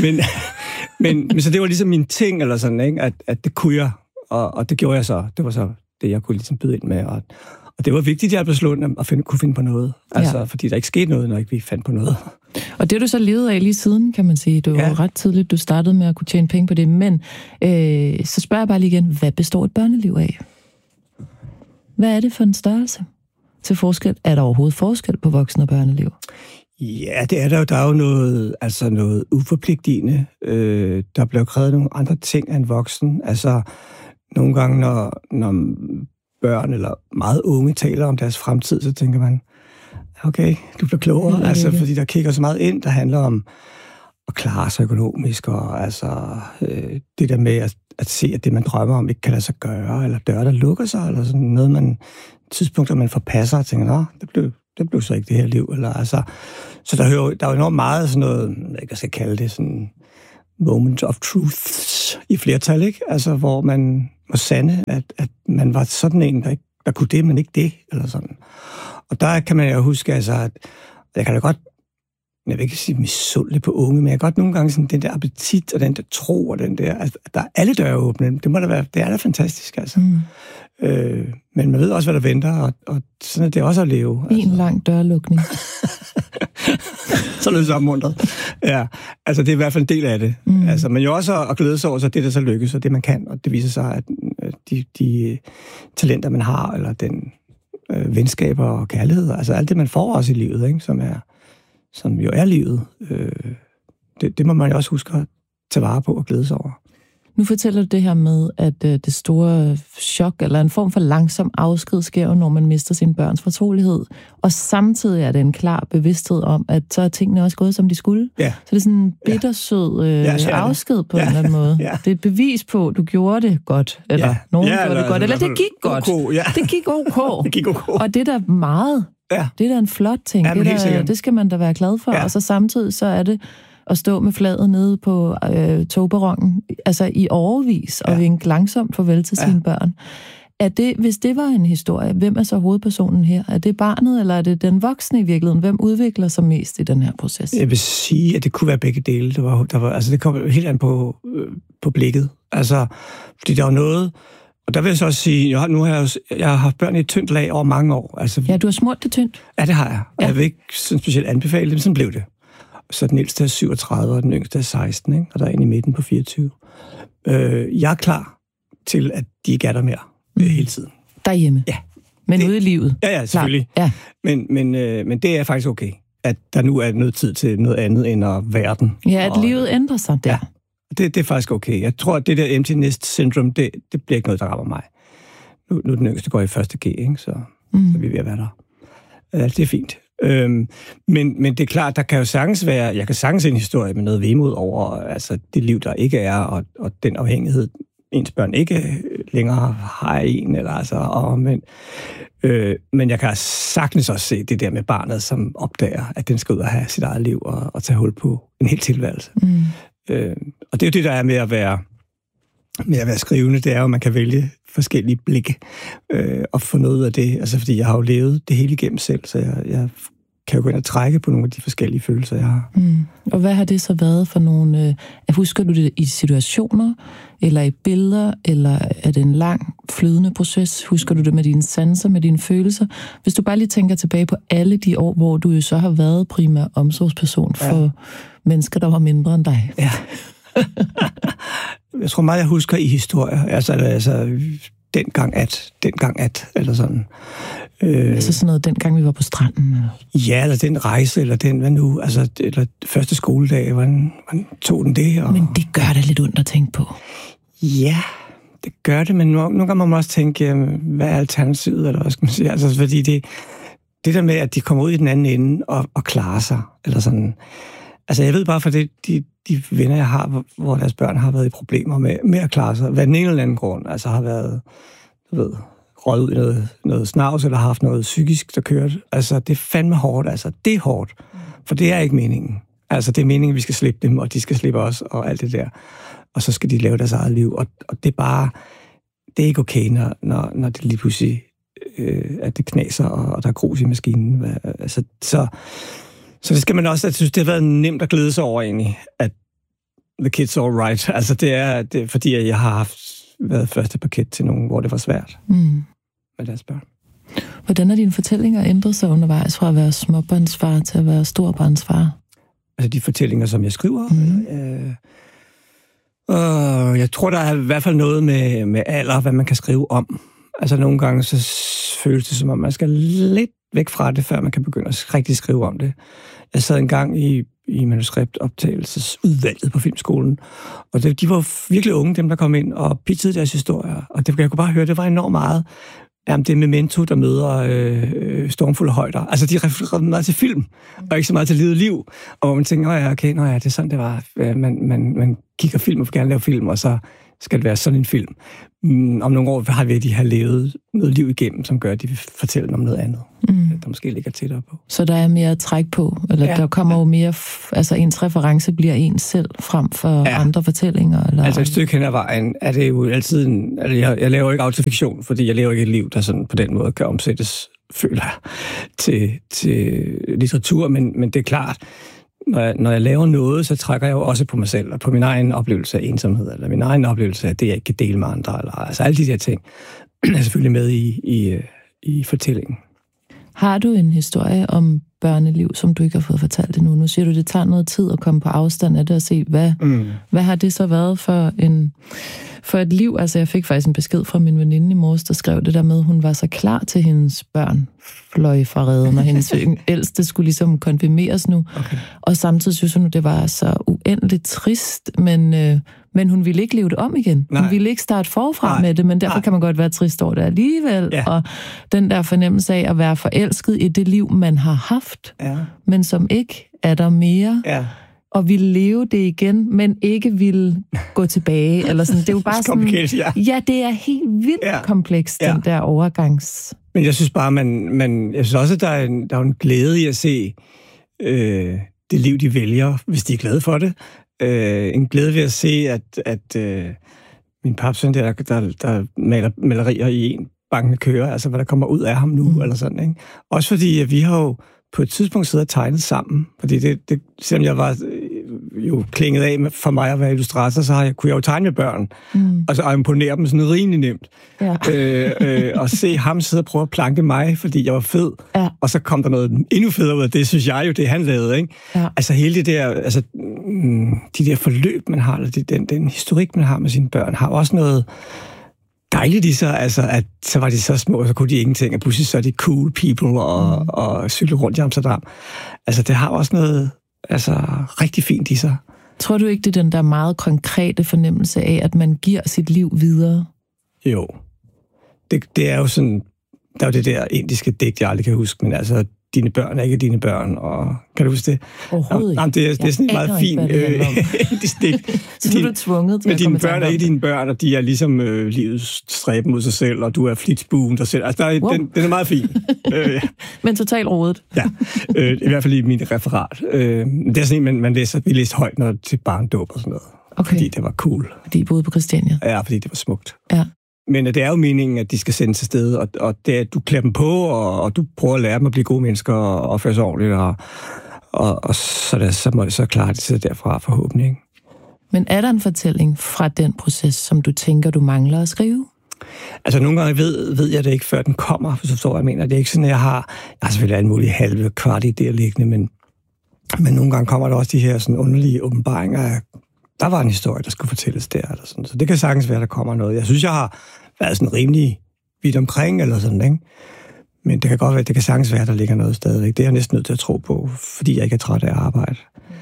men så det var ligesom min ting, eller sådan, ikke? At det kunne jeg, og det gjorde jeg så. Det var så det, jeg kunne ligesom byde ind med, og det var vigtigt, at jeg blev slået at kunne finde på noget. Altså, fordi der ikke skete noget, når ikke vi fandt på noget. Og det er du så levet af lige siden, kan man sige. Det var ret tidligt, du startede med at kunne tjene penge på det. Men så spørger jeg bare lige igen, hvad består et børneliv af? Hvad er det for en størrelse til forskel? Er der overhovedet forskel på voksen- og børneliv? Ja, det er der jo. Der er jo noget uforpligtende. Der bliver krævet nogle andre ting af en voksen. Altså, nogle gange, når børn eller meget unge taler om deres fremtid, så tænker man, okay, du bliver klogere. Altså, fordi der kigger så meget ind, der handler klare sig økonomisk, og altså det der med at se, at det, man drømmer om, ikke kan lade sig gøre, eller døre, der lukker sig, eller sådan noget, man tidspunkter, man forpasser og tænker, nå, det blev så ikke det her liv, eller altså, så der er jo enormt meget sådan noget, jeg skal kalde det sådan moment of truth i flertal, ikke? Altså, hvor man må sande, at man var sådan en, der kunne det, men ikke det, eller sådan. Og der kan man jo huske, altså, at jeg kan da godt, jeg vil ikke sige misundelig på unge, men jeg kan godt nogle gange sådan den der appetit, og den der tro, og den der, altså, der er alle døre åbne. Det er da fantastisk, altså. Men man ved også, hvad der venter, og sådan er det også at leve. En lang dørlukning. Så lød det opmuntret. Ja, altså det er i hvert fald en del af det. Altså, men jo også at glæde sig over, så det der så lykkes, og det man kan, og det viser sig, at de talenter, man har, eller den venskaber og kærlighed, altså alt det, man får også i livet, ikke, som jo er livet, det må man jo også huske at tage vare på og glæde sig over. Nu fortæller du det her med, at det store chok, eller en form for langsom afsked, sker når man mister sine børns fortrolighed, og samtidig er det en klar bevidsthed om, at så er tingene også gået, som de skulle. Ja. Så det er sådan en bittersød afsked på en eller anden måde. Ja. Det er et bevis på, at du gjorde det godt, eller nogen gjorde det godt, eller det gik godt. Det gik ok. Det gik ok. Og det er da meget. Ja. Det er da en flot ting. Det skal man da være glad for. Ja. Og så samtidig så er det at stå med flaget nede på togperronen, altså i årevis, og vinke langsomt farvel til sine børn. Er det, hvis det var en historie, hvem er så hovedpersonen her? Er det barnet, eller er det den voksne i virkeligheden? Hvem udvikler sig mest i den her proces? Jeg vil sige, at det kunne være begge dele. Altså, det kom helt an på blikket. Altså, fordi der var noget. Og der vil jeg så også sige, jeg har haft børn i et tyndt lag over mange år. Altså, ja, du har smurt det tyndt. Ja, det har jeg. Ja. Jeg vil ikke sådan specielt anbefale det, men sådan blev det. Så den ældste er 37, og den yngste er 16, ikke? Og der er en i midten på 24. Jeg er klar til, at de ikke er der mere hele tiden. Derhjemme? Ja. Men ude i livet? Ja, selvfølgelig. Ja. Men det er faktisk okay, at der nu er noget tid til noget andet end at verden. Ja, at livet ændrer sig der. Ja, det er faktisk okay. Jeg tror, at det der empty nest syndrome, det bliver ikke noget, der rammer mig. Nu den yngste går i første G, ikke? Så vi er ved at være der. Det er fint. Men det er klart, der kan jo sagtens være, jeg kan sagtens en historie med noget vemod over, altså det liv, der ikke er, og den afhængighed, ens børn ikke længere har en, eller altså, men jeg kan sagtens også se det der med barnet, som opdager, at den skal ud og have sit eget liv, og tage hul på en hel tilværelse. Og det er jo det, der er med at være skrivende, det er jo, at man kan vælge forskellige blikke og få noget af det. Altså, fordi jeg har jo levet det hele igennem selv, så jeg kan jo gå ind og trække på nogle af de forskellige følelser, jeg har. Og hvad har det så været for nogle... husker du det i situationer, eller i billeder, eller er det en lang, flydende proces? Husker du det med dine sanser, med dine følelser? Hvis du bare lige tænker tilbage på alle de år, hvor du jo så har været primær omsorgsperson for mennesker, der var mindre end dig. Ja. Jeg tror meget, jeg husker i historier. Altså dengang at, eller sådan. Altså sådan noget, dengang vi var på stranden? Eller? Ja, eller den rejse, eller den, hvad nu? Altså, eller første skoledag, hvordan tog den det? Og... Men det gør det lidt ondt at tænke på. Ja, det gør det, men nogle gange må man også tænke, hvad er alternativet, eller hvad skal man sige? Altså, fordi det der med, at de kommer ud i den anden ende og klarer sig, eller sådan. Altså, jeg ved bare, for de venner, jeg har, hvor deres børn har været i problemer med at klare sig, hvad den ene eller anden grund, altså har været, røget ud i noget snavs, eller har haft noget psykisk, der kørte. Altså, det er fandme hårdt, altså. Det er hårdt, for det er ikke meningen. Altså, det er meningen, at vi skal slippe dem, og de skal slippe os, og alt det der. Og så skal de lave deres eget liv, og det er bare, det er ikke okay, når det lige pludselig, at det knaser, og der er grus i maskinen. Altså, så det skal man også, jeg synes, det har været nemt at glæde sig over egentlig, at the kids all right. Altså det er fordi, jeg har været første parket til nogen, hvor det var svært med deres børn. Hvordan har dine fortællinger ændret sig undervejs fra at være småbørnsfar til at være storbarnsfar? Altså de fortællinger, som jeg skriver? Jeg tror, der er i hvert fald noget med alder, hvad man kan skrive om. Altså nogle gange så føles det, som om man skal lidt væk fra det, før man kan begynde at rigtig skrive om det. Jeg sad engang i manuskriptoptagelsesudvalget på Filmskolen, og de var virkelig unge, dem der kom ind og pitchede deres historier, og det, jeg kunne bare høre, det var enormt meget Jamen, det er Memento, der møder Stormfulde højder. Altså, de refererer meget til film, og ikke så meget til liv. Og hvor man tænker, det er sådan, det var. Man kigger film og vil gerne lave film, og så skal det være sådan en film. Om nogle år har de levet noget liv igennem, som gør, at de vil fortælle om noget andet, der måske ligger tættere på. Så der er mere at trække på? Eller der kommer jo mere... Altså, ens reference bliver ens selv frem for andre fortællinger? Eller? Altså, et stykke hen ad vejen er det jo altid... Jeg laver ikke autofiktion, fordi jeg lever ikke et liv, der sådan på den måde kan omsættes, føler jeg, til litteratur, men det er klart... Når jeg laver noget, så trækker jeg jo også på mig selv, og på min egen oplevelse af ensomhed, eller min egen oplevelse af det, jeg ikke kan dele med andre, eller altså alle de der ting, er selvfølgelig med i fortællingen. Har du en historie om børneliv, som du ikke har fået fortalt endnu? Nu siger du, det tager noget tid at komme på afstand af det og se, hvad har det så været for et liv? Altså, jeg fik faktisk en besked fra min veninde i morges, der skrev det der med, at hun var så klar til hendes børn fløj fra reden, og hendes ældste skulle ligesom konfirmeres nu. Okay. Og samtidig synes hun, det var så uendeligt trist, men hun ville ikke leve det om igen. Nej. Hun ville ikke starte forfra med det, men derfor kan man godt være trist over det alligevel. Ja. Og den der fornemmelse af at være forelsket i det liv, man har haft, men som ikke er der mere. Ja. Og ville leve det igen, men ikke ville gå tilbage. Eller sådan. Det er jo bare sådan... Ja, det er helt vildt komplekst, den der overgangs... Men jeg synes bare, jeg synes også, at der er en glæde i at se det liv, de vælger, hvis de er glade for det. En glæde ved at se, at min papsøn der maler malerier i en bankende kører, altså hvad der kommer ud af ham nu, eller sådan, ikke? Også fordi, at vi har jo på et tidspunkt siddet og tegnet sammen, fordi det selvom jeg var jo klinget af for mig at være illustrator, så kunne jeg jo tegne med børn, og imponere dem sådan rimelig nemt. Ja. Og se ham sidde og prøve at planke mig, fordi jeg var fed, og så kom der noget endnu federe ud af det, synes jeg jo, det han lavede, ikke? Ja. Altså hele det der, altså de der forløb, man har, eller den historik, man har med sine børn, har også noget dejligt i sig, altså, at så var de så små, og så kunne de ingenting, og pludselig så er de cool people, og cykle rundt i Amsterdam. Altså, det har også noget rigtig fint i sig. Tror du ikke, det er den der meget konkrete fornemmelse af, at man giver sit liv videre? Jo. Det er jo sådan, der er jo det der indiske digt, jeg aldrig kan huske, men altså, dine børn er ikke dine børn, og kan du huske det? Overhovedet ikke. Jamen, det er sådan en meget fin digt. Så er du tvunget til at komme. Men dine børn er ikke dine børn, og de er ligesom livets stræben mod sig selv, og du er flitsbuen dig selv. Altså, den er meget fin. Men totalt rodet. Ja, i hvert fald i mit referat. Det er sådan en, vi læste højt til barndåb og sådan noget. Okay. Fordi det var cool. Fordi I boede på Christiania? Ja, fordi det var smukt. Ja. Men det er jo meningen, at de skal sendes til sted, og det er, at du klæder dem på, og du prøver at lære dem at blive gode mennesker og opføre sig ordentligt, og så klarer de sig derfra forhåbentlig. Ikke? Men er der en fortælling fra den proces, som du tænker, du mangler at skrive? Altså nogle gange ved jeg det ikke, før den kommer, hvis du forstår, hvad jeg mener. Det er ikke sådan, at jeg har selvfølgelig alle mulige halve kvart idéer liggende, men nogle gange kommer der også de her sådan underlige åbenbaringer af, der var en historie, der skulle fortælles der, eller sådan. Så det kan sagtens være, der kommer noget. Jeg synes, jeg har været sådan rimelig vidt omkring, eller sådan, ikke? Men det kan godt være, det kan sagtens være, der ligger noget stadigvæk. Det er jeg næsten nødt til at tro på, fordi jeg ikke er træt af at arbejde.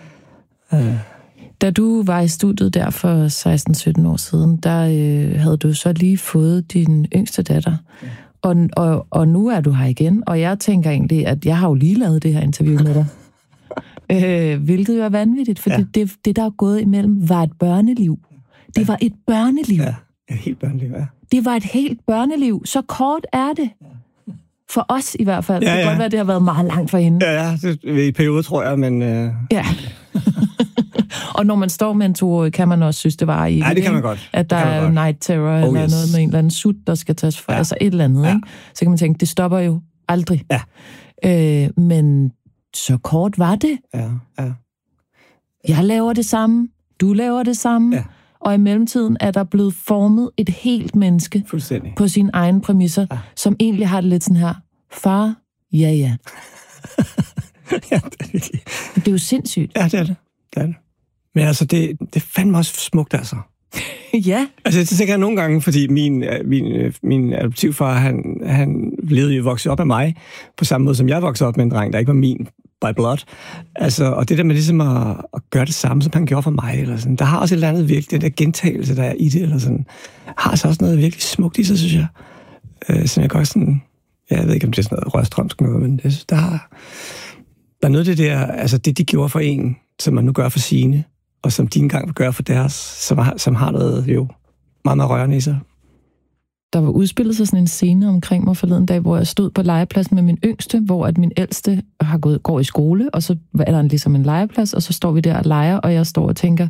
Da du var i studiet der for 16-17 år siden, der havde du så lige fået din yngste datter. Og nu er du her igen, og jeg tænker egentlig, at jeg har jo lige lavet det her interview med dig. Hvilket jo er vanvittigt, for det der er gået imellem, var et børneliv. Det var et børneliv. Ja, et helt børneliv, ja. Det var et helt børneliv. Så kort er det. For os i hvert fald. Det kan godt være, det har været meget langt for hende. Ja, i perioder, tror jeg, men... Ja. Og når man står med en 2-årig, kan man også synes, det var i... Ja, det kan man godt. At der er night terror, eller noget med en eller anden sut, der skal tages for, altså et eller andet, ikke? Så kan man tænke, det stopper jo aldrig. Ja. Men så kort var det. Ja. Jeg laver det samme, du laver det samme, og i mellemtiden er der blevet formet et helt menneske på sine egne præmisser, som egentlig har det lidt sådan her, far, ja. Ja, det er virkelig. Det er jo sindssygt. Ja, det er det. Men altså, det er fandme også smukt, altså. Ja. Altså, det tænker jeg nogle gange, fordi min adoptivfar, han levede jo vokset op af mig, på samme måde som jeg voksede op med en dreng, der ikke var min by blood. Altså, og det der med ligesom at gøre det samme, som han gjorde for mig, eller sådan, der har også et eller andet virkelig, den der gentagelse, der er i det, eller sådan, har så også noget virkelig smukt i sig, synes jeg. som jeg godt sådan... Jeg ved ikke, om det er sådan noget rørstrømsk noget, men jeg synes, der er noget af det der... Altså, det de gjorde for en, som man nu gør for sine, og som de engang vil gøre for deres, som har noget jo meget, meget rørende i sig. Der var udspillet sig sådan en scene omkring mig forleden dag, hvor jeg stod på legepladsen med min yngste, hvor at min ældste går i skole, og så er der ligesom en legeplads, og så står vi der og leger, og jeg står og tænker,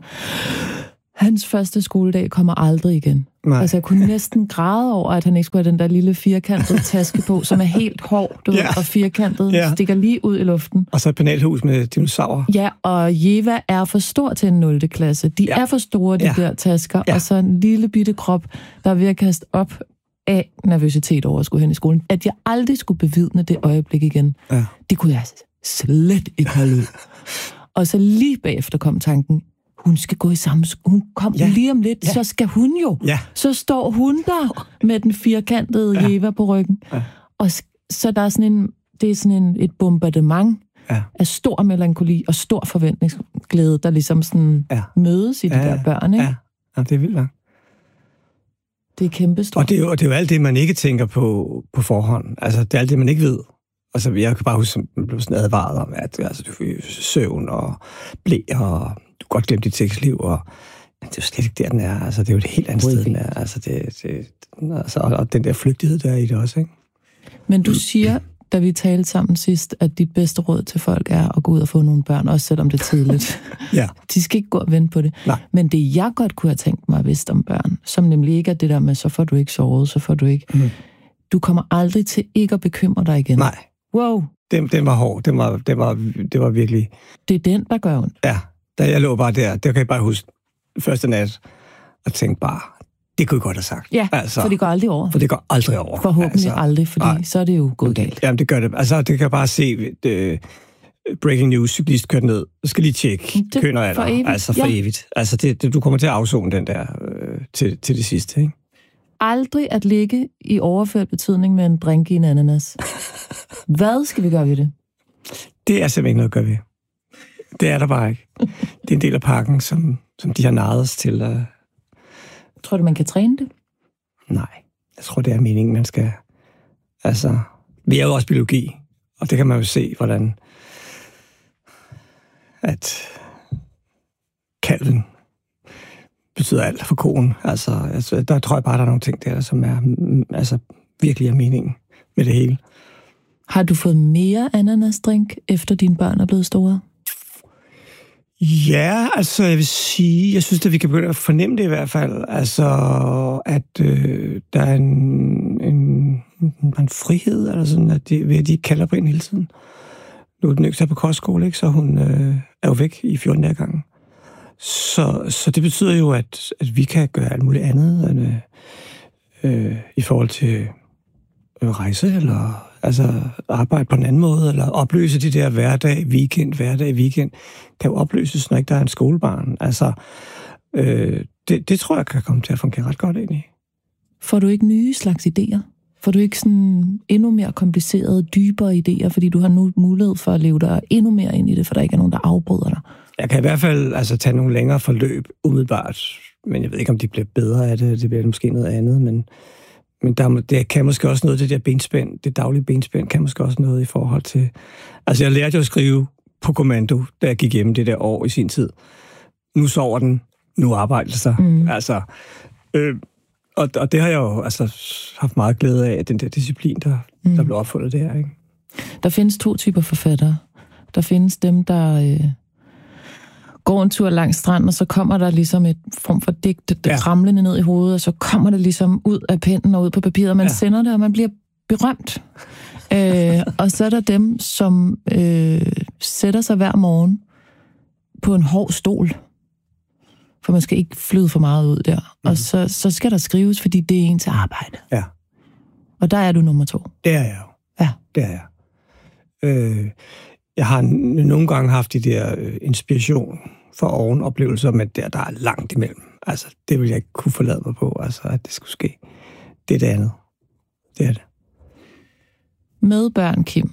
hans første skoledag kommer aldrig igen. Nej. Altså, jeg kunne næsten græde over, at han ikke skulle have den der lille firkantede taske på, som er helt hård, og firkantet, stikker lige ud i luften. Og så et penalhus med dinosaurer. Ja, og Jeva er for stor til en 0. klasse. De er for store, de der tasker, og så en lille bitte krop, der er ved at kaste op af nervøsitet over at skulle hen i skolen. At jeg aldrig skulle bevidne det øjeblik igen. Ja. Det kunne jeg slet ikke holde ud. Og så lige bagefter kom tanken, hun skal gå i samme skole. Hun kom lige om lidt, så skal hun jo. Ja. Så står hun der med den firkantede Jeva på ryggen. Ja. Og så der er sådan et bombardement af stor melankoli og stor forventningsglæde, der ligesom sådan mødes i de der børn, ikke? Ja, det er vildt nok. Det er kæmpestort. Og det er jo alt det, man ikke tænker på forhånd. Altså, det er alt det, man ikke ved. Altså, jeg kan bare huske, at jeg blev sådan advaret om, at altså, du får søvn og blæ, og du kan godt glemme dit sexliv, og det er jo slet ikke der, den er. Altså, det er jo et helt andet sted, den er. Altså, og den der flygtighed, der er i det også, ikke? Men du siger, da vi talte sammen sidst, at dit bedste råd til folk er at gå ud og få nogle børn, også selvom det er tidligt. De skal ikke gå og vente på det. Nej. Men det, jeg godt kunne have tænkt mig at vidste om børn, som nemlig ikke er det der med, så får du ikke sovet, så får du ikke... Du kommer aldrig til ikke at bekymre dig igen. Nej. Wow. Den var hård. Det var virkelig... Det er den, der gør ondt. Ja. Da jeg lå bare der kan jeg bare huske første nat, og tænkte bare, det kunne jeg godt have sagt. Ja, altså, for det går aldrig over. For det går aldrig over. Forhåbentlig aldrig, fordi så er det jo gået galt. Jamen, det gør det. Altså, det kan jeg bare se, breaking news, cyklist kørt ned. Jeg skal lige tjekke køn og alder. For evigt. Altså, for evigt. Altså, du kommer til at afzone den der til det sidste, ikke? Aldrig at ligge i overført betydning med en drink i en ananas. Hvad skal vi gøre ved det? Det er simpelthen ikke noget at gøre ved. Det er der bare ikke. Det er en del af pakken, som de har narret os til. Tror du, man kan træne det? Nej. Jeg tror, det er meningen, man skal... Altså, vi er jo også biologi, og det kan man jo se, hvordan at kalven betyder alt for koen. Altså, der tror jeg bare, der er nogle ting der, som er virkelig er meningen med det hele. Har du fået mere ananasdrink, efter dine børn er blevet store? Ja, altså jeg vil sige, jeg synes, at vi kan begynde at fornemme det i hvert fald. Altså, at der er en frihed, eller sådan, at de kalder på en hele tiden. Nu er den yngste på kostskole, ikke? Så hun er jo væk i 14 dage gangen. Så det betyder jo, at vi kan gøre alt muligt andet end, i forhold til rejse, eller altså arbejde på en anden måde, eller opløse de der hverdag, weekend, kan jo opløses, når ikke der er en skolebarn. Altså, det tror jeg kan komme til at fungere ret godt ind i. Får du ikke nye slags idéer? Får du ikke sådan endnu mere komplicerede, dybere idéer, fordi du har nu mulighed for at leve dig endnu mere ind i det, for der ikke er nogen, der afbryder dig? Jeg kan i hvert fald tage nogle længere forløb umiddelbart, men jeg ved ikke, om de bliver bedre af det. Det bliver måske noget andet, men det kan måske også noget, det der benspænd, det daglige benspænd, kan måske også noget i forhold til... Altså, jeg lærte jo at skrive på kommando, da jeg gik hjem det der år i sin tid. Nu sover den, nu arbejder det sig. Altså, og det har jeg jo haft meget glæde af, den der disciplin, der blev opfundet der, ikke? Der findes 2 typer forfattere. Der findes dem, der går en tur langs stranden, og så kommer der ligesom et form for digt, ramlende ned i hovedet, og så kommer det ligesom ud af pennen og ud på papiret, og man sender det, og man bliver berømt. Og så er der dem, som sætter sig hver morgen på en hård stol, for man skal ikke flyde for meget ud der. Og så skal der skrives, fordi det er ens arbejde. Ja. Og der er du nummer 2. Det er jeg jo. Ja. Det er jeg. Jeg har nogle gange haft de der inspiration for ovenoplevelser, men der er langt imellem. Altså, det vil jeg ikke kunne forlade mig på, altså, at det skulle ske. Det er det andet. Det er det. Med børn, Kim,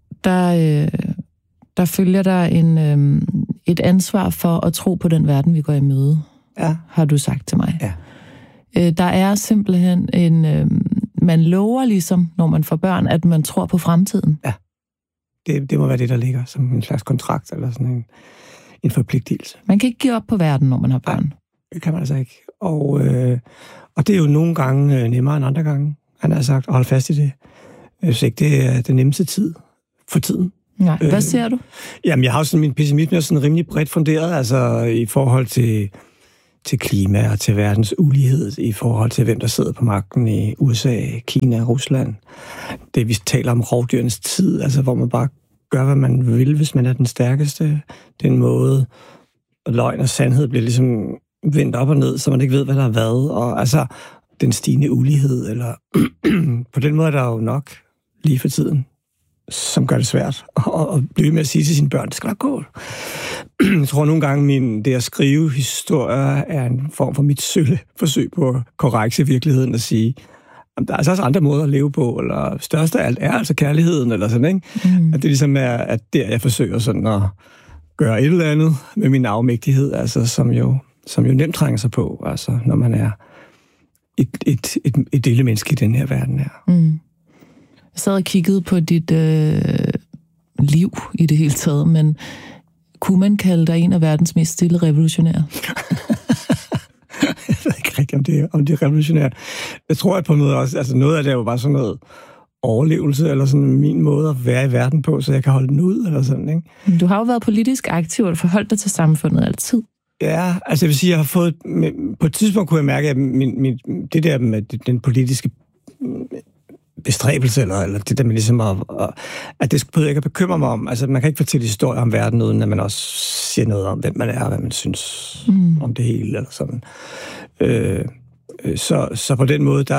der følger der et ansvar for at tro på den verden, vi går i møde, har du sagt til mig. Ja. Der er simpelthen man lover ligesom, når man får børn, at man tror på fremtiden. Ja, det må være det, der ligger som en slags kontrakt, eller sådan en forpligtelse. Man kan ikke give op på verden, når man har børn. Nej, det kan man altså ikke. Og det er jo nogle gange nemmere end andre gange. Han har sagt, hold fast i det. Hvis ikke det er den nemmeste tid for tiden. Nej, hvad ser du? Jamen, jeg har jo sådan, min pessimisme er sådan rimelig bredt funderet, altså i forhold til klima og til verdens ulighed, i forhold til hvem der sidder på magten i USA, Kina, Rusland. Det vi taler om rovdyrenes tid, altså hvor man bare gør, hvad man vil, hvis man er den stærkeste. Den måde, og løgn og sandhed bliver ligesom vendt op og ned, så man ikke ved, hvad der er hvad. Og altså, den stigende ulighed, eller på den måde er der jo nok lige for tiden, som gør det svært at blive med at sige til sine børn, det skal nok gå. Jeg tror nogle gange, det at skrive historier er en form for mit sølle forsøg på at korrekse virkeligheden og sige, at der er altså også andre måder at leve på, eller størst af alt er altså kærligheden, eller sådan, ikke? At det ligesom er, at der jeg forsøger sådan at gøre et eller andet med min afmægtighed, altså som jo nemt trænger sig på, altså når man er et lille menneske i den her verden her. Mm. Jeg sad og kiggede på dit liv i det hele taget, men kunne man kalde dig en af verdens mest stille revolutionære? Jeg ved ikke rigtig, om det er revolutionært. Jeg tror, at på en måde også, altså noget af det er jo bare sådan noget overlevelse, eller sådan min måde at være i verden på, så jeg kan holde den ud, eller sådan, ikke? Du har jo været politisk aktiv, og forholdt dig til samfundet altid. Ja, altså jeg vil sige, jeg har fået... På et tidspunkt kunne jeg mærke, at det der med den politiske bestræbelse, eller det der med ligesom at det behøver jeg ikke at bekymre mig om. Altså, man kan ikke fortælle historier om verden, uden at man også siger noget om, hvem man er, og hvad man synes om det hele, eller sådan. Så på den måde,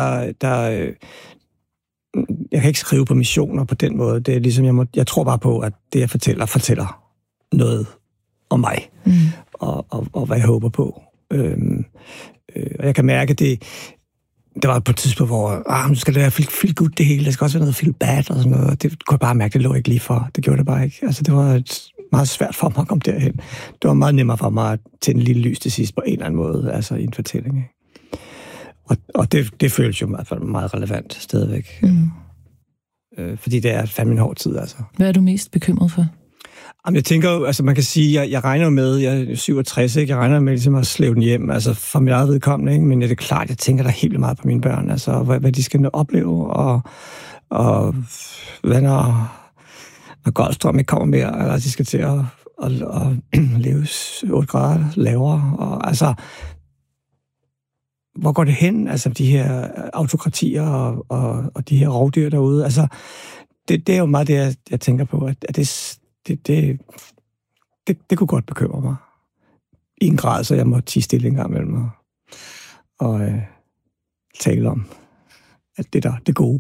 jeg kan ikke skrive på missioner på den måde. Det er ligesom, jeg tror bare på, at det, jeg fortæller noget om mig, og hvad jeg håber på. Og jeg kan mærke, at der var på et tidspunkt, hvor nu skal det være feel good det hele, der skal også være noget feel bad og sådan noget. Det kunne jeg bare mærke, det lå ikke lige for. Det gjorde det bare ikke. Altså, det var meget svært for mig at komme derhen. Det var meget nemmere for mig at tænde en lille lys til sidst på en eller anden måde, altså i en fortælling. Og det føles jo i hvert fald meget relevant stadigvæk. Fordi det er fandme en hård tid, altså. Hvad er du mest bekymret for? Jamen, jeg tænker jo, altså man kan sige, jeg regner med, jeg er 67, ikke? Jeg regner med ligesom at slæve den hjem, altså for mit eget vedkommende, ikke? Men det er klart, jeg tænker der helt meget på mine børn, altså hvad de skal opleve, og hvad når Golfstrøm ikke kommer mere, eller de skal til at leve 8 grader lavere, og altså hvor går det hen, altså de her autokratier og de her rovdyr derude, altså det er jo meget det, jeg tænker på, at det kunne godt bekymre mig. I en grad, så jeg må tie stille en gang imellem og tale om at det gode.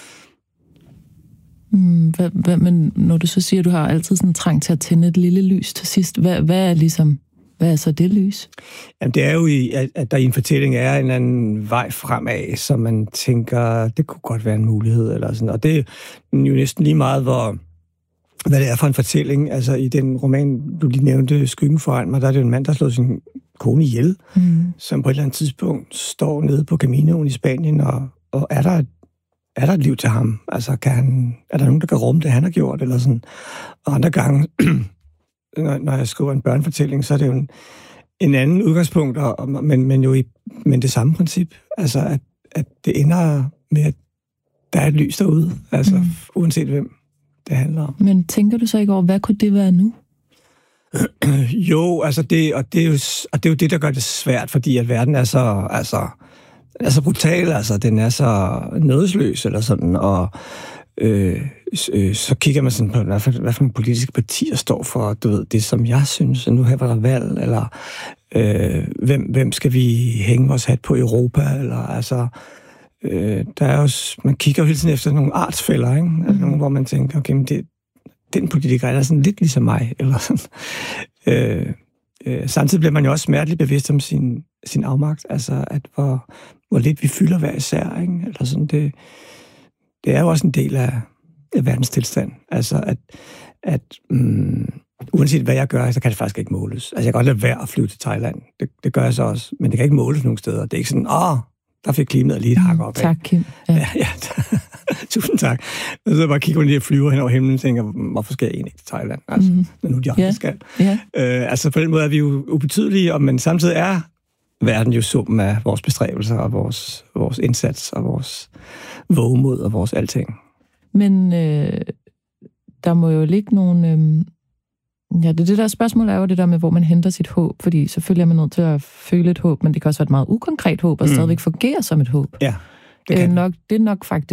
Men når du så siger, at du har altid sådan en trang til at tænde et lille lys til sidst, hvad er så det lys? Jamen, det er jo, at der i en fortælling er en eller anden vej fremad, så man tænker, det kunne godt være en mulighed, eller sådan. Og det er jo næsten lige meget, hvad det er for en fortælling. Altså, i den roman, du lige nævnte, Skyggen foran mig, der er det jo en mand, der slår sin kone ihjel, som på et eller andet tidspunkt står nede på Caminoen i Spanien, og er der et liv til ham? Altså, er der nogen, der kan rumme det, han har gjort, eller sådan? Og andre gange, når jeg skriver en børnefortælling, så er det jo en anden udgangspunkt, men det samme princip. Altså, at det ender med, at der er et lys derude, altså uanset hvem det handler om. Men tænker du så ikke over, hvad kunne det være nu? Jo, altså det er jo det, der gør det svært, fordi at verden er så brutal, altså den er så nådesløs, eller sådan, og så kigger man sådan på, hvad for nogle politiske partier står for, du ved, det som jeg synes, nu her var der valg, eller hvem skal vi hænge vores hat på i Europa, eller altså, der er jo, man kigger jo hele tiden efter nogle artsfælder, ikke? Altså, nogle, hvor man tænker, okay, men den politiker er sådan lidt ligesom mig, eller sådan. Samtidig bliver man jo også smerteligt bevidst om sin afmagt, altså at hvor lidt vi fylder hver især, ikke? Eller sådan, det er jo også en del af verdens tilstand. Altså, at uanset hvad jeg gør, så kan det faktisk ikke måles. Altså, jeg kan godt lade være at flyve til Thailand. Det gør jeg så også, men det kan ikke måles nogen steder. Det er ikke sådan, der fik klimaet lige et hak op. Tak, Kim. Ja. Tusind tak. Og så bare kigger man lige og flyver hen over himlen og tænker, hvorfor skal jeg egentlig til Thailand? Altså, når nu de andre skal. Altså på den måde er vi jo ubetydelige, men samtidig er verden jo summen af vores bestræbelser og vores indsats og vores vågemod og vores alting. Men der må jo ligge nogle... det der spørgsmål er jo det der med, hvor man henter sit håb, fordi selvfølgelig er man nødt til at føle et håb, men det kan også være et meget ukonkret håb, og stadigvæk fungere som et håb. Ja, det er nok faktisk